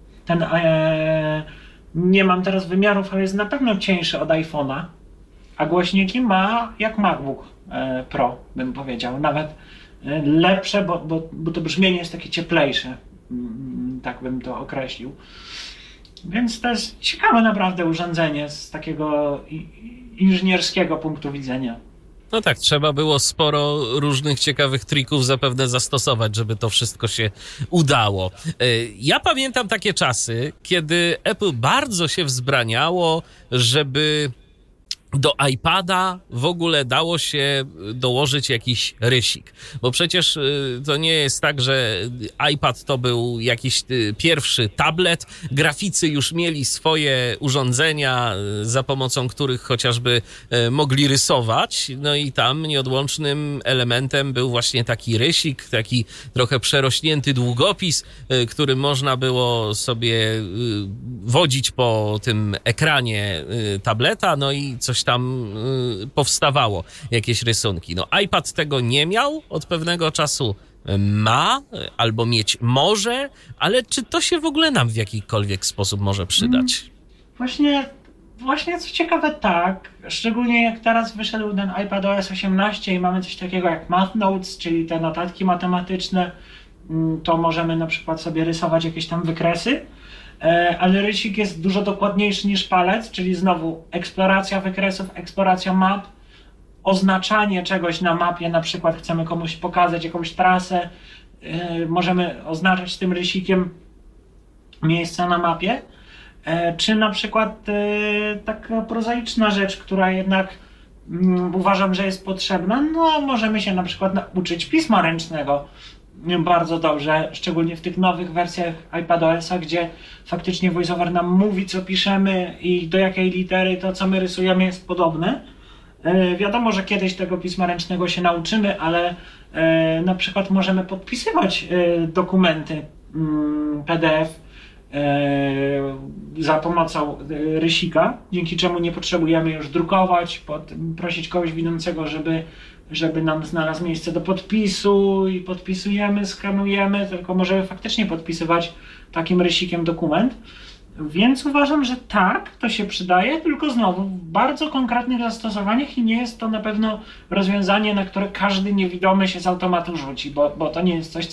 Nie mam teraz wymiarów, ale jest na pewno cieńszy od iPhone'a, a głośniki ma jak MacBook Pro, bym powiedział. lepsze, bo to brzmienie jest takie cieplejsze, tak bym to określił. Więc to jest ciekawe naprawdę urządzenie z takiego inżynierskiego punktu widzenia. No tak, trzeba było sporo różnych ciekawych trików zapewne zastosować, żeby to wszystko się udało. Ja pamiętam takie czasy, kiedy Apple bardzo się wzbraniało, żeby do iPada w ogóle dało się dołożyć jakiś rysik. Bo przecież to nie jest tak, że iPad to był jakiś pierwszy tablet. Graficy już mieli swoje urządzenia, za pomocą których chociażby mogli rysować. No i tam nieodłącznym elementem był właśnie taki rysik, taki trochę przerośnięty długopis, którym można było sobie wodzić po tym ekranie tableta, no i coś tam powstawało, jakieś rysunki. No iPad tego nie miał, od pewnego czasu ma, albo mieć może, ale czy to się w ogóle nam w jakikolwiek sposób może przydać? Właśnie co ciekawe tak, szczególnie jak teraz wyszedł ten iPadOS 18 i mamy coś takiego jak Math Notes, czyli te notatki matematyczne, to możemy na przykład sobie rysować jakieś tam wykresy, ale rysik jest dużo dokładniejszy niż palec, czyli znowu eksploracja wykresów, eksploracja map, oznaczanie czegoś na mapie, na przykład chcemy komuś pokazać jakąś trasę, możemy oznaczać tym rysikiem miejsca na mapie, czy na przykład taka prozaiczna rzecz, która jednak uważam, że jest potrzebna, no możemy się na przykład nauczyć pisma ręcznego bardzo dobrze, szczególnie w tych nowych wersjach iPadOS-a, gdzie faktycznie VoiceOver nam mówi, co piszemy i do jakiej litery to, co my rysujemy, jest podobne. Wiadomo, że kiedyś tego pisma ręcznego się nauczymy, ale na przykład możemy podpisywać dokumenty PDF za pomocą rysika, dzięki czemu nie potrzebujemy już drukować, prosić kogoś widzącego, żeby nam znalazł miejsce do podpisu i podpisujemy, skanujemy, tylko możemy faktycznie podpisywać takim rysikiem dokument. Więc uważam, że tak, to się przydaje, tylko znowu w bardzo konkretnych zastosowaniach i nie jest to na pewno rozwiązanie, na które każdy niewidomy się z automatu rzuci, bo to nie jest coś,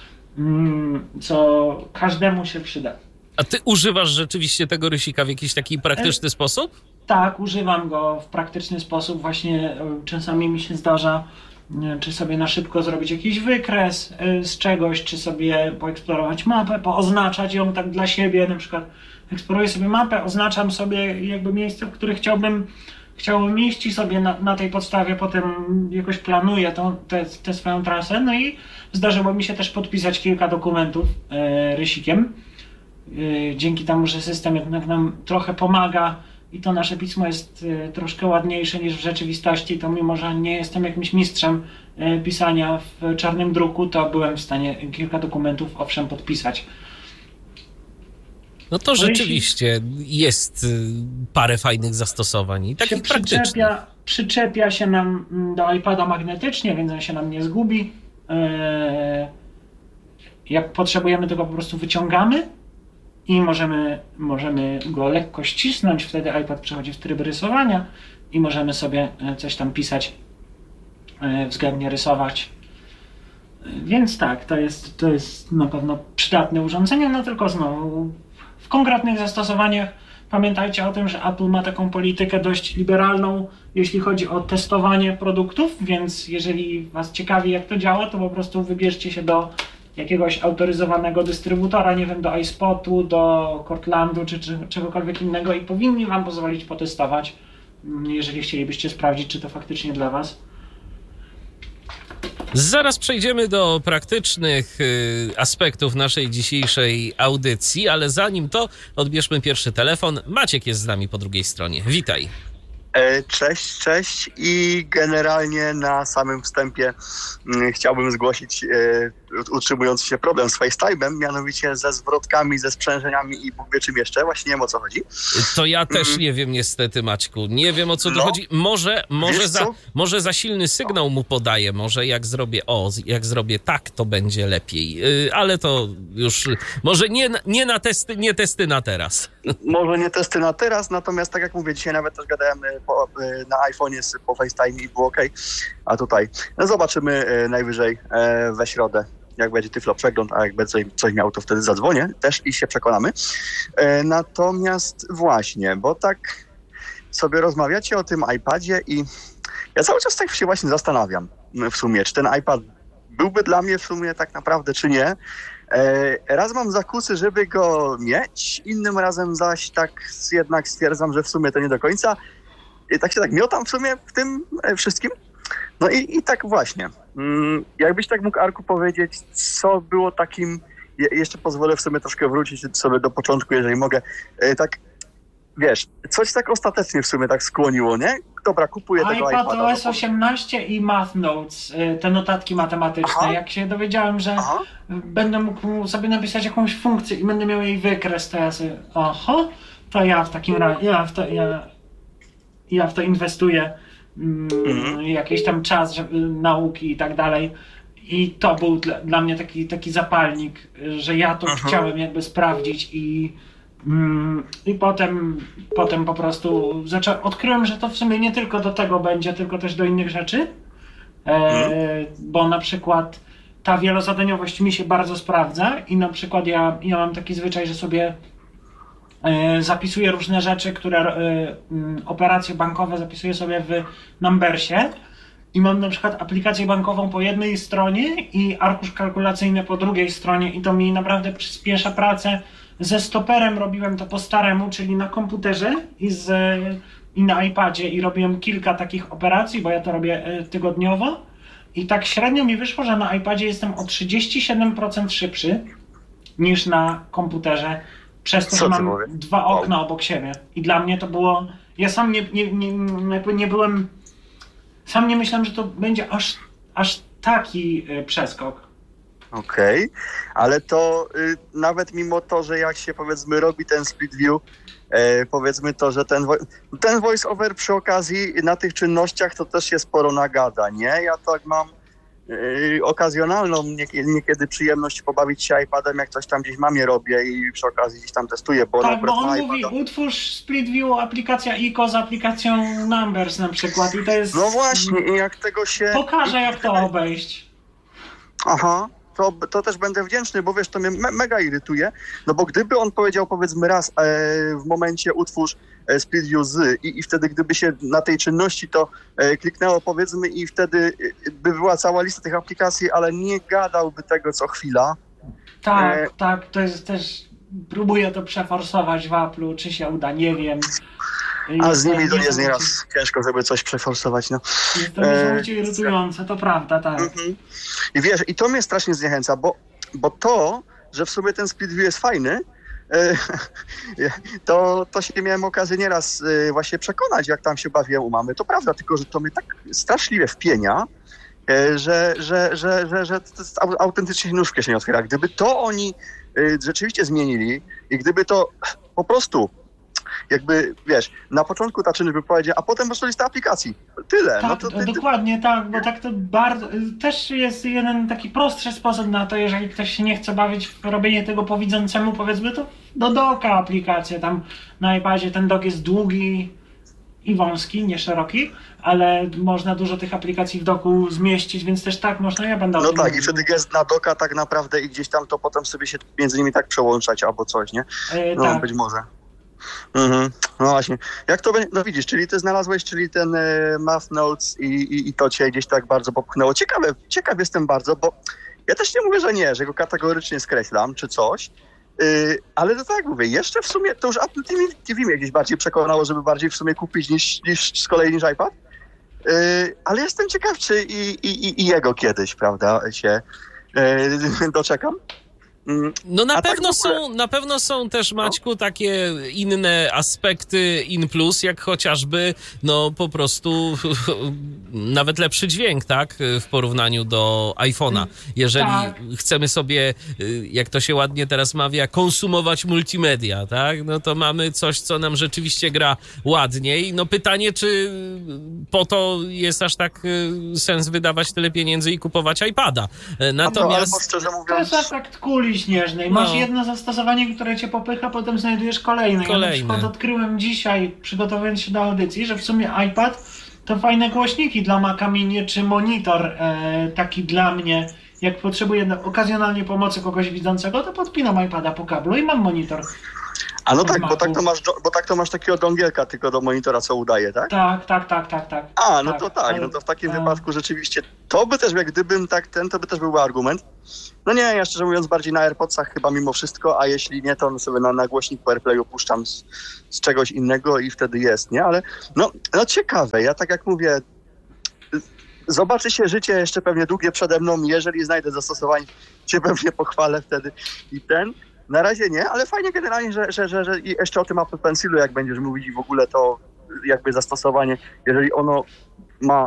co każdemu się przyda. A ty używasz rzeczywiście tego rysika w jakiś taki praktyczny sposób? Tak, używam go w praktyczny sposób. Właśnie czasami mi się zdarza, czy sobie na szybko zrobić jakiś wykres z czegoś, czy sobie poeksplorować mapę, pooznaczać ją tak dla siebie. Na przykład eksploruję sobie mapę, oznaczam sobie jakby miejsce, w których chciałbym iść i sobie na tej podstawie potem jakoś planuję tę swoją trasę. No i zdarzyło mi się też podpisać kilka dokumentów rysikiem. Dzięki temu, że system jednak nam trochę pomaga i to nasze pismo jest troszkę ładniejsze niż w rzeczywistości, to mimo, że nie jestem jakimś mistrzem pisania w czarnym druku, to byłem w stanie kilka dokumentów owszem podpisać. No to rzeczywiście jest parę fajnych zastosowań i takich praktycznych. Przyczepia się nam do iPada magnetycznie, więc on się nam nie zgubi. Jak potrzebujemy, to go po prostu wyciągamy i możemy go lekko ścisnąć, wtedy iPad przechodzi w tryb rysowania i możemy sobie coś tam pisać, względnie rysować. Więc tak, to jest na pewno przydatne urządzenie, no tylko znowu w konkretnych zastosowaniach pamiętajcie o tym, że Apple ma taką politykę dość liberalną, jeśli chodzi o testowanie produktów, więc jeżeli was ciekawi, jak to działa, to po prostu wybierzcie się do jakiegoś autoryzowanego dystrybutora, nie wiem, do iSpotu, do Cortlandu czy czegokolwiek innego i powinni wam pozwolić potestować, jeżeli chcielibyście sprawdzić, czy to faktycznie dla was. Zaraz przejdziemy do praktycznych aspektów naszej dzisiejszej audycji, ale zanim to odbierzmy pierwszy telefon. Maciek jest z nami po drugiej stronie. Witaj. Cześć i generalnie na samym wstępie chciałbym zgłosić utrzymujący się problem z FaceTime'em, mianowicie ze zwrotkami, ze sprzężeniami i Bóg wie czym jeszcze. Właśnie nie wiem, o co chodzi. To ja też nie wiem niestety, Maćku. Nie wiem, o co tu chodzi. Może za silny sygnał mu podaję. Może jak zrobię tak, to będzie lepiej. Ale to już może nie testy na teraz. Może nie testy na teraz, natomiast tak jak mówię, dzisiaj nawet też gadałem na iPhone'ie po FaceTime i było okej. A tutaj zobaczymy najwyżej we środę, jak będzie Tyflo przegląd, a jak będzie coś miał, to wtedy zadzwonię też i się przekonamy. Natomiast właśnie, bo tak sobie rozmawiacie o tym iPadzie i ja cały czas tak się właśnie zastanawiam w sumie, czy ten iPad byłby dla mnie w sumie tak naprawdę, czy nie. Raz mam zakusy, żeby go mieć, innym razem zaś tak jednak stwierdzam, że w sumie to nie do końca. I tak się miotam w sumie w tym wszystkim. No i tak właśnie. Jakbyś tak mógł, Arku, powiedzieć, co było takim... Jeszcze pozwolę w sumie troszkę wrócić sobie do początku, jeżeli mogę. Tak, wiesz, coś tak ostatecznie w sumie tak skłoniło, nie? Dobra, kupuję tego iPada. iPadOS 18 i Math Notes, te notatki matematyczne. Aha. Jak się dowiedziałem, że będę mógł sobie napisać jakąś funkcję i będę miał jej wykres, to ja sobie, to ja w takim razie, ja w to inwestuję jakiś tam czas nauki i tak dalej. I to był dla mnie taki zapalnik, że ja to chciałem jakby sprawdzić i potem po prostu odkryłem, że to w sumie nie tylko do tego będzie, tylko też do innych rzeczy, bo na przykład ta wielozadaniowość mi się bardzo sprawdza i na przykład ja mam taki zwyczaj, że sobie zapisuję różne rzeczy, operacje bankowe zapisuję sobie w Numbersie i mam na przykład aplikację bankową po jednej stronie i arkusz kalkulacyjny po drugiej stronie i to mi naprawdę przyspiesza pracę. Ze stoperem robiłem to po staremu, czyli na komputerze i na iPadzie i robiłem kilka takich operacji, bo ja to robię tygodniowo i tak średnio mi wyszło, że na iPadzie jestem o 37% szybszy niż na komputerze, przez to, że mam dwa okna obok siebie i dla mnie to było, ja sam nie byłem, sam nie myślałem, że to będzie aż taki przeskok. Okej, ale to nawet mimo to, że jak się powiedzmy robi ten split view, powiedzmy to, że ten voice over przy okazji na tych czynnościach to też się sporo nagada, nie? Ja tak mam okazjonalną niekiedy przyjemność pobawić się iPadem, jak coś tam gdzieś mamie robię i przy okazji gdzieś tam testuję, bo tak, bo on mówi, utwórz split view aplikacja ICO z aplikacją Numbers na przykład i to jest... No właśnie, i jak tego się... Pokażę, jak to obejść. Aha. To też będę wdzięczny, bo wiesz, to mnie mega irytuje, no bo gdyby on powiedział powiedzmy raz w momencie utwórz split view i wtedy gdyby się na tej czynności to kliknęło powiedzmy i wtedy by była cała lista tych aplikacji, ale nie gadałby tego co chwila. Tak, to jest też, próbuję to przeforsować w Apple'u, czy się uda, nie wiem. A z nimi to jest nieraz ciężko, żeby coś przeforsować, no. Jest to niesamowicie irytujące, to prawda, tak. I wiesz, i to mnie strasznie zniechęca, bo to, że w sumie ten split view jest fajny, to się miałem okazję nieraz właśnie przekonać, jak tam się bawiłem u mamy. To prawda, tylko że to mnie tak straszliwie wpienia, że autentycznie nóżkę się nie otwiera. Gdyby to oni rzeczywiście zmienili i gdyby to po prostu jakby, wiesz, na początku ta czynność by powiedziała, a potem masz listę aplikacji. Tyle. Tak, no dokładnie tak, bo tak to bardzo... Też jest jeden taki prostszy sposób na to, jeżeli ktoś się nie chce bawić w robienie tego po widzącemu, powiedzmy to do doka aplikację. Tam na iPadzie ten dok jest długi i wąski, nie szeroki, ale można dużo tych aplikacji w doku zmieścić, więc też tak można, ja będę... No tak, mówił. I wtedy jest na doka tak naprawdę i gdzieś tam to potem sobie się między nimi tak przełączać albo coś, nie? No tak. Być może. No właśnie. Jak to będzie? No widzisz, czyli ty znalazłeś, czyli ten Math Notes i to cię gdzieś tak bardzo popchnęło. Ciekaw jestem bardzo, bo ja też nie mówię, że nie, że go kategorycznie skreślam czy coś, ale to tak mówię, jeszcze w sumie to już Apple TV mnie gdzieś bardziej przekonało, żeby bardziej w sumie kupić niż z kolei niż iPad. Ale jestem ciekaw, czy i jego kiedyś, prawda, się doczekam. No na pewno są też, Maćku, takie inne aspekty in plus, jak chociażby po prostu nawet lepszy dźwięk, tak, w porównaniu do iPhone'a. Jeżeli chcemy sobie, jak to się ładnie teraz mawia, konsumować multimedia, tak, no to mamy coś, co nam rzeczywiście gra ładniej. No pytanie, czy po to jest aż tak sens wydawać tyle pieniędzy i kupować iPada. Natomiast... szczerze mówiąc... To jest efekt kuli śnieżnej. Masz jedno zastosowanie, które cię popycha, potem znajdujesz kolejne. Ja na przykład odkryłem dzisiaj, przygotowując się do audycji, że w sumie iPad to fajne głośniki dla Maca Mini, czy monitor taki dla mnie. Jak potrzebuję okazjonalnie pomocy kogoś widzącego, to podpinam iPada po kablu i mam monitor. A no tak, bo tak to masz takiego dongielka tylko do monitora, co udaje, tak? Tak. A, no to tak, no to w takim wypadku rzeczywiście to by też, jak gdybym to by też był argument. No nie, ja szczerze mówiąc bardziej na AirPodsach chyba mimo wszystko, a jeśli nie, to sobie na głośniku AirPlayu puszczam z czegoś innego i wtedy jest, nie? Ale no ciekawe, ja tak jak mówię, zobaczy się życie jeszcze pewnie długie przede mną, jeżeli znajdę zastosowanie, cię pewnie pochwalę wtedy Na razie nie, ale fajnie generalnie, że i jeszcze o tym Apple Pencilu, jak będziesz mówić i w ogóle to jakby zastosowanie, jeżeli ono ma...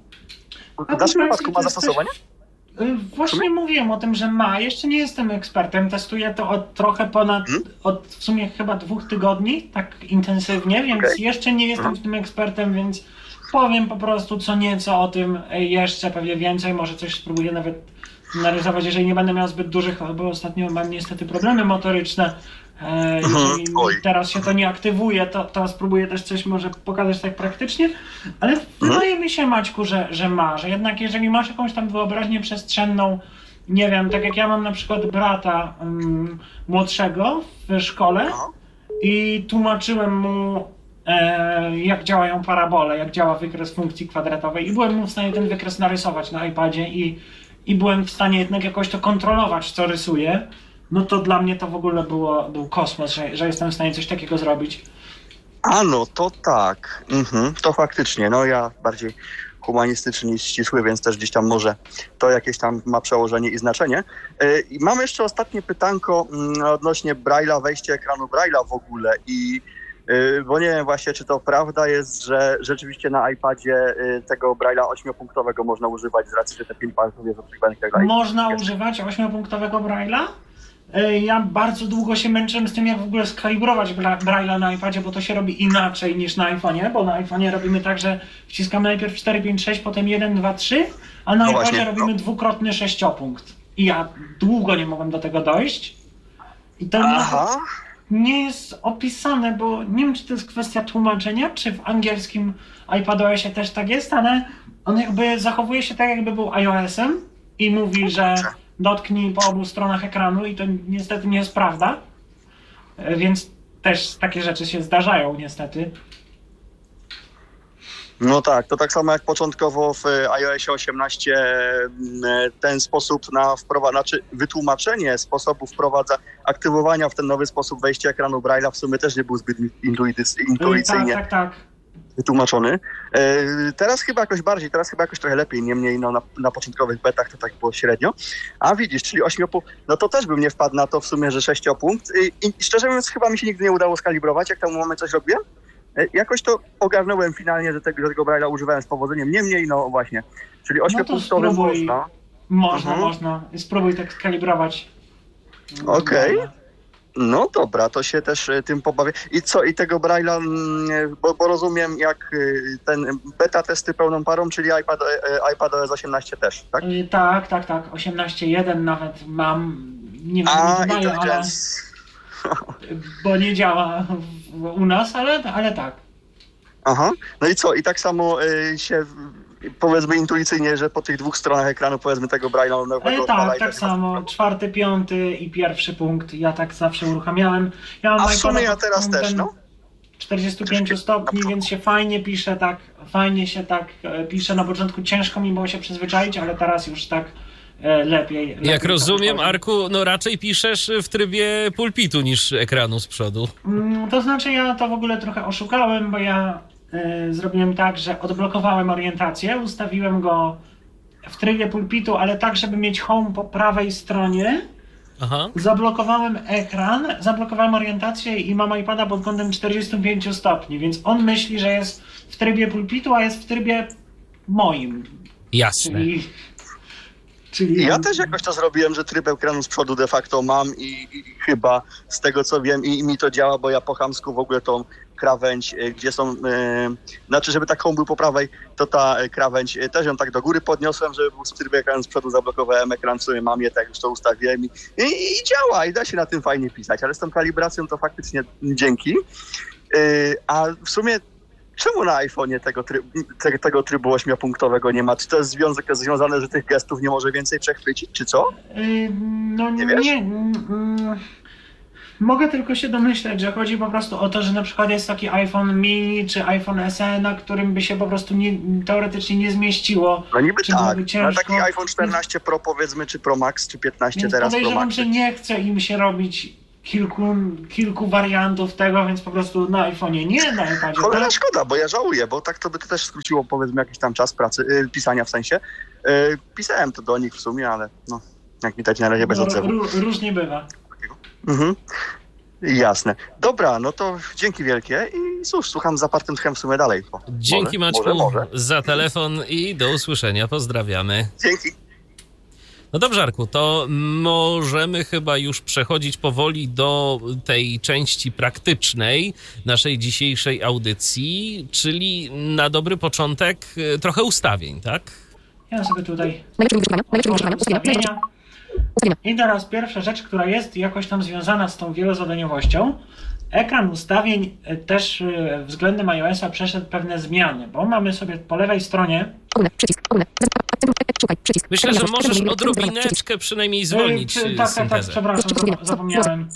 W naszym wypadku ma zastosowanie? Właśnie mówiłem o tym, że ma. Jeszcze nie jestem ekspertem. Testuję to od trochę od w sumie chyba 2 tygodni, tak intensywnie, więc jeszcze nie jestem w tym ekspertem, więc powiem po prostu co nieco o tym jeszcze, pewnie więcej, może coś spróbuję nawet narysować, jeżeli nie będę miał zbyt dużych, bo ostatnio mam niestety problemy motoryczne. Jeżeli teraz się to nie aktywuje, to spróbuję też coś może pokazać tak praktycznie, ale wydaje mi się, Maćku, że jednak jeżeli masz jakąś tam wyobraźnię przestrzenną, nie wiem, tak jak ja mam na przykład brata młodszego w szkole i tłumaczyłem mu jak działają parabole, jak działa wykres funkcji kwadratowej i byłem mu w stanie ten wykres narysować na iPadzie i byłem w stanie jednak jakoś to kontrolować, co rysuję, no to dla mnie to w ogóle był kosmos, że jestem w stanie coś takiego zrobić. A no, to tak. To faktycznie. No ja bardziej humanistyczny niż ścisły, więc też gdzieś tam może to jakieś tam ma przełożenie i znaczenie. I mam jeszcze ostatnie pytanko odnośnie Braille'a, wejście ekranu Braille'a w ogóle bo nie wiem właśnie, czy to prawda jest, że rzeczywiście na iPadzie tego Braille'a 8-punktowego można używać z racji, że te 5 palców jest oczekiwanych i tak dalej. Można używać 8-punktowego Braille'a? Ja bardzo długo się męczyłem z tym, jak w ogóle skalibrować Braille'a na iPadzie, bo to się robi inaczej niż na iPhone'ie, bo na iPhone'ie robimy tak, że wciskamy najpierw 4, 5, 6, potem 1, 2, 3, a na iPadzie robimy dwukrotny 6-punkt. I ja długo nie mogłem do tego dojść. I to nie jest opisane, bo nie wiem, czy to jest kwestia tłumaczenia, czy w angielskim iPadOSie też tak jest, ale on jakby zachowuje się tak, jakby był iOS-em i mówi, że dotknij po obu stronach ekranu i to niestety nie jest prawda, więc też takie rzeczy się zdarzają niestety. No tak, to tak samo jak początkowo w iOSie 18 ten sposób wytłumaczenie sposobu aktywowania w ten nowy sposób wejścia ekranu Braille'a w sumie też nie był zbyt intuicyjnie wytłumaczony. Teraz chyba jakoś trochę lepiej, niemniej na początkowych betach to tak było średnio. A widzisz, czyli 8-punkt, no to też bym nie wpadł na to w sumie, że 6-punkt. I szczerze mówiąc chyba mi się nigdy nie udało skalibrować, jak tam moment coś robiłem. Jakoś to ogarnąłem finalnie, że tego Braille'a używałem z powodzeniem. Niemniej, no właśnie, czyli 8-punktowy można. Spróbuj tak skalibrować. Okej. No dobra, to się też tym pobawię. I co, i tego Braille'a, bo rozumiem, jak ten beta testy pełną parą, czyli iPadOS 18 też, tak? Tak. 18.1 nawet mam. Nie wiem, ale bo nie działa u nas, ale tak. Aha, no i co? I tak samo się powiedzmy intuicyjnie, że po tych 2 stronach ekranu powiedzmy tego Braille'a nowego tak samo. 4., 5. i 1. punkt. Ja tak zawsze uruchamiałem. A w sumie ja teraz też, 45 stopni, więc się fajnie pisze, fajnie się pisze. Na początku ciężko mi było się przyzwyczaić, ale teraz już tak lepiej. Jak rozumiem, Arku, no raczej piszesz w trybie pulpitu niż ekranu z przodu. To znaczy ja to w ogóle trochę oszukałem, bo ja zrobiłem tak, że odblokowałem orientację, ustawiłem go w trybie pulpitu, ale tak, żeby mieć home po prawej stronie Aha. Zablokowałem ekran, zablokowałem orientację i mam iPada pod kątem 45 stopni, więc on myśli, że jest w trybie pulpitu, a jest w trybie moim. Jasne. Czyli Ja też jakoś to zrobiłem, że tryb ekranu z przodu de facto mam i chyba z tego co wiem i mi to działa, bo ja po chamsku w ogóle tą krawędź, gdzie są, znaczy żeby tak home był po prawej, to ta krawędź, też ją tak do góry podniosłem, żeby był z tryb ekranu z przodu, zablokowałem ekran, w sumie mam je, tak już to ustawiłem i działa i da się na tym fajnie pisać, ale z tą kalibracją to faktycznie dzięki. A w sumie czemu na iPhone'ie tego trybu 8-punktowego nie ma? Czy to jest związane, że tych gestów nie może więcej przechwycić, czy co? No nie wiesz? Mogę tylko się domyśleć, że chodzi po prostu o to, że na przykład jest taki iPhone mini czy iPhone SE, na którym by się po prostu teoretycznie nie zmieściło. No niby czy tak, byłoby ciężko. ale taki iPhone 14 Pro powiedzmy, czy Pro Max, czy 15 Więc teraz Pro podejrzewam, Max. że nie chce im się robić kilku wariantów tego, więc po prostu na iPhone'ie nie, na iPadzie Cholera tak. szkoda, bo ja żałuję, bo tak to by to też skróciło powiedzmy jakiś tam czas pracy, pisania w sensie. Pisałem to do nich w sumie, ale no, jak widać na razie bez odzewu. Różnie bywa. Mhm. Jasne. Dobra, no to dzięki wielkie i cóż, słucham zapartym tchem w sumie dalej. Dzięki Maćku za telefon i do usłyszenia. Pozdrawiamy. Dzięki. No dobrze, Arku, to możemy chyba już przechodzić powoli do tej części praktycznej naszej dzisiejszej audycji, czyli na dobry początek trochę ustawień, tak? Ja sobie tutaj ustawienia. I teraz pierwsza rzecz, która jest jakoś tam związana z tą wielozadaniowością. Ekran ustawień też względem iOS-a przeszedł pewne zmiany, bo mamy sobie po lewej stronie... Myślę, że możesz odrobineczkę przynajmniej zwolnić Tak, przepraszam, zapomniałem.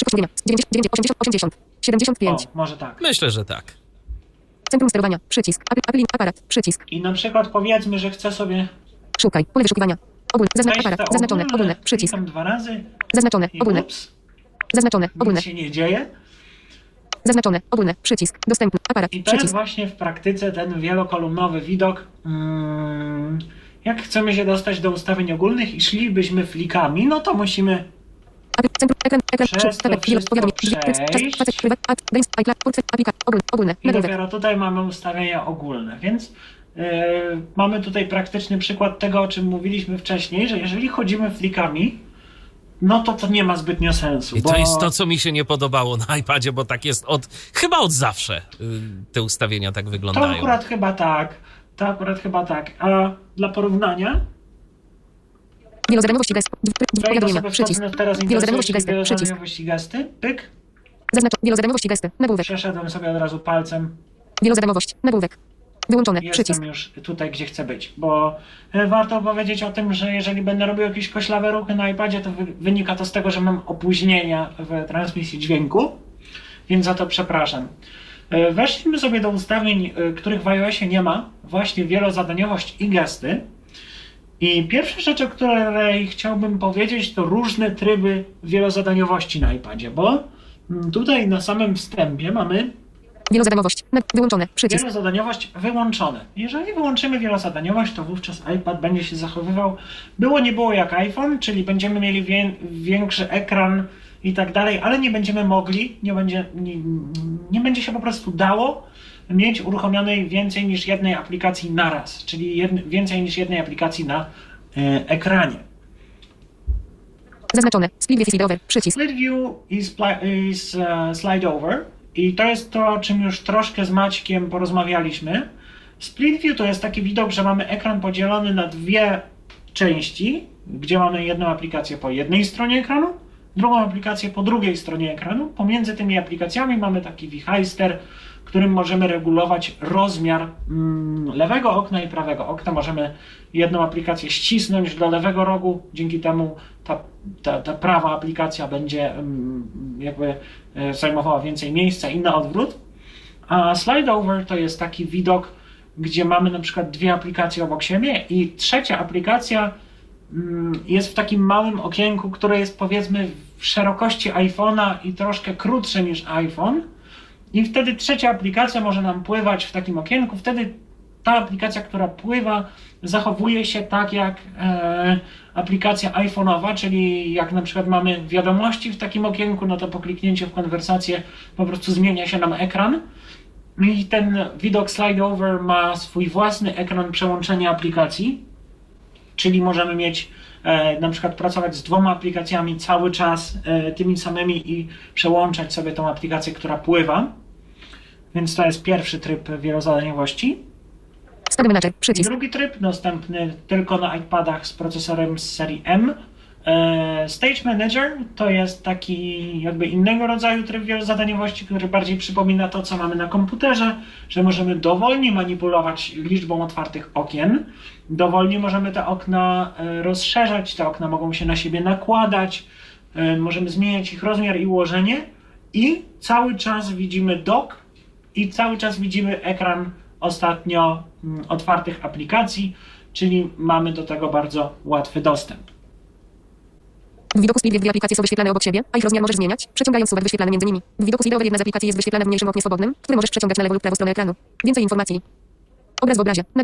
75. O, może tak. Myślę, że tak. Centrum sterowania, przycisk, aparat, przycisk. I na przykład powiedzmy, że chcę sobie... Szukaj, pole wyszukiwania. Ogólne, aparat, zaznaczone, ogólne, przycisk. Klikam 2 razy. Zaznaczone, I ogólne. ups, Zaznaczone, ogólne. nic się nie dzieje. Zaznaczone, ogólne, przycisk. Dostępny, aparat, I to jest przycisk. właśnie w praktyce ten wielokolumnowy widok. Jak chcemy się dostać do ustawień ogólnych i szlibyśmy flikami, no to musimy Ekran, przez to wszystko przejść. ogólne, I dopiero tutaj mamy ustawienia ogólne, więc mamy tutaj praktyczny przykład tego, o czym mówiliśmy wcześniej, że jeżeli chodzimy flikami, no to nie ma zbytnio sensu. I to jest to, co mi się nie podobało na iPadzie, bo tak jest chyba od zawsze te ustawienia tak wyglądają. To akurat chyba tak. A dla porównania wielozadaniowości gest. Powiadomienia, sobie przycisk. teraz Wielozadaniowości gesty, przycisk. wielozadaniowości gesty, pyk, Wielozadaniowości gesty, nagłówek. przeszedłem sobie od razu palcem. Wielozadaniowość, nagłówek. Wyłączone, Jestem przycisk. już tutaj, gdzie chcę być, bo warto powiedzieć o tym, że jeżeli będę robił jakieś koślawe ruchy na iPadzie, to wynika to z tego, że mam opóźnienia w transmisji dźwięku, więc za to przepraszam. Weszliśmy sobie do ustawień, których w iOSie nie ma, właśnie wielozadaniowość i gesty. I pierwsza rzecz, o której chciałbym powiedzieć, to różne tryby wielozadaniowości na iPadzie, bo tutaj na samym wstępie mamy Wielozadaniowość, wyłączone, przycisk. wielozadaniowość wyłączone. Jeżeli wyłączymy wielozadaniowość, to wówczas iPad będzie się zachowywał nie było jak iPhone, czyli będziemy mieli większy ekran i tak dalej, ale nie będziemy mogli, nie będzie się po prostu dało mieć uruchomionej więcej niż jednej aplikacji naraz, czyli więcej niż jednej aplikacji na ekranie. Zaznaczone, split view slide over, przycisk. Split view is slide over i to jest to, o czym już troszkę z Maćkiem porozmawialiśmy. Split view to jest taki widok, że mamy ekran podzielony na dwie części, gdzie mamy jedną aplikację po jednej stronie ekranu, drugą aplikację po drugiej stronie ekranu. Pomiędzy tymi aplikacjami mamy taki wichajster, którym możemy regulować rozmiar lewego okna i prawego okna. Możemy jedną aplikację ścisnąć do lewego rogu, dzięki temu ta prawa aplikacja będzie jakby zajmowała więcej miejsca i na odwrót. A slide over to jest taki widok, gdzie mamy na przykład dwie aplikacje obok siebie i trzecia aplikacja jest w takim małym okienku, które jest powiedzmy w szerokości iPhone'a i troszkę krótsze niż iPhone. I wtedy trzecia aplikacja może nam pływać w takim okienku. Wtedy ta aplikacja, która pływa, zachowuje się tak jak aplikacja iPhone'owa, czyli jak na przykład mamy wiadomości w takim okienku, no to po kliknięciu w konwersację po prostu zmienia się nam ekran. I ten widok slide over ma swój własny ekran przełączenia aplikacji, czyli możemy mieć na przykład pracować z 2 aplikacjami cały czas tymi samymi i przełączać sobie tą aplikację, która pływa. Więc to jest pierwszy tryb wielozadaniowości. Stary menadżer, przycisk. Drugi tryb, dostępny tylko na iPadach z procesorem z serii M. Stage Manager to jest taki jakby innego rodzaju tryb wielozadaniowości, który bardziej przypomina to, co mamy na komputerze, że możemy dowolnie manipulować liczbą otwartych okien. Dowolnie możemy te okna rozszerzać, te okna mogą się na siebie nakładać, możemy zmieniać ich rozmiar i ułożenie i cały czas widzimy dock i cały czas widzimy ekran ostatnio otwartych aplikacji, czyli mamy do tego bardzo łatwy dostęp. W widoku split 2 aplikacje są wyświetlane obok siebie, a ich rozmiar możesz zmieniać, przeciągając suwak wyświetlany między nimi. W widoku slide over jedna z aplikacji jest wyświetlana w mniejszym oknie swobodnym, które możesz przeciągać na lewą lub prawą stronę ekranu. Więcej informacji. Obraz w obrazie.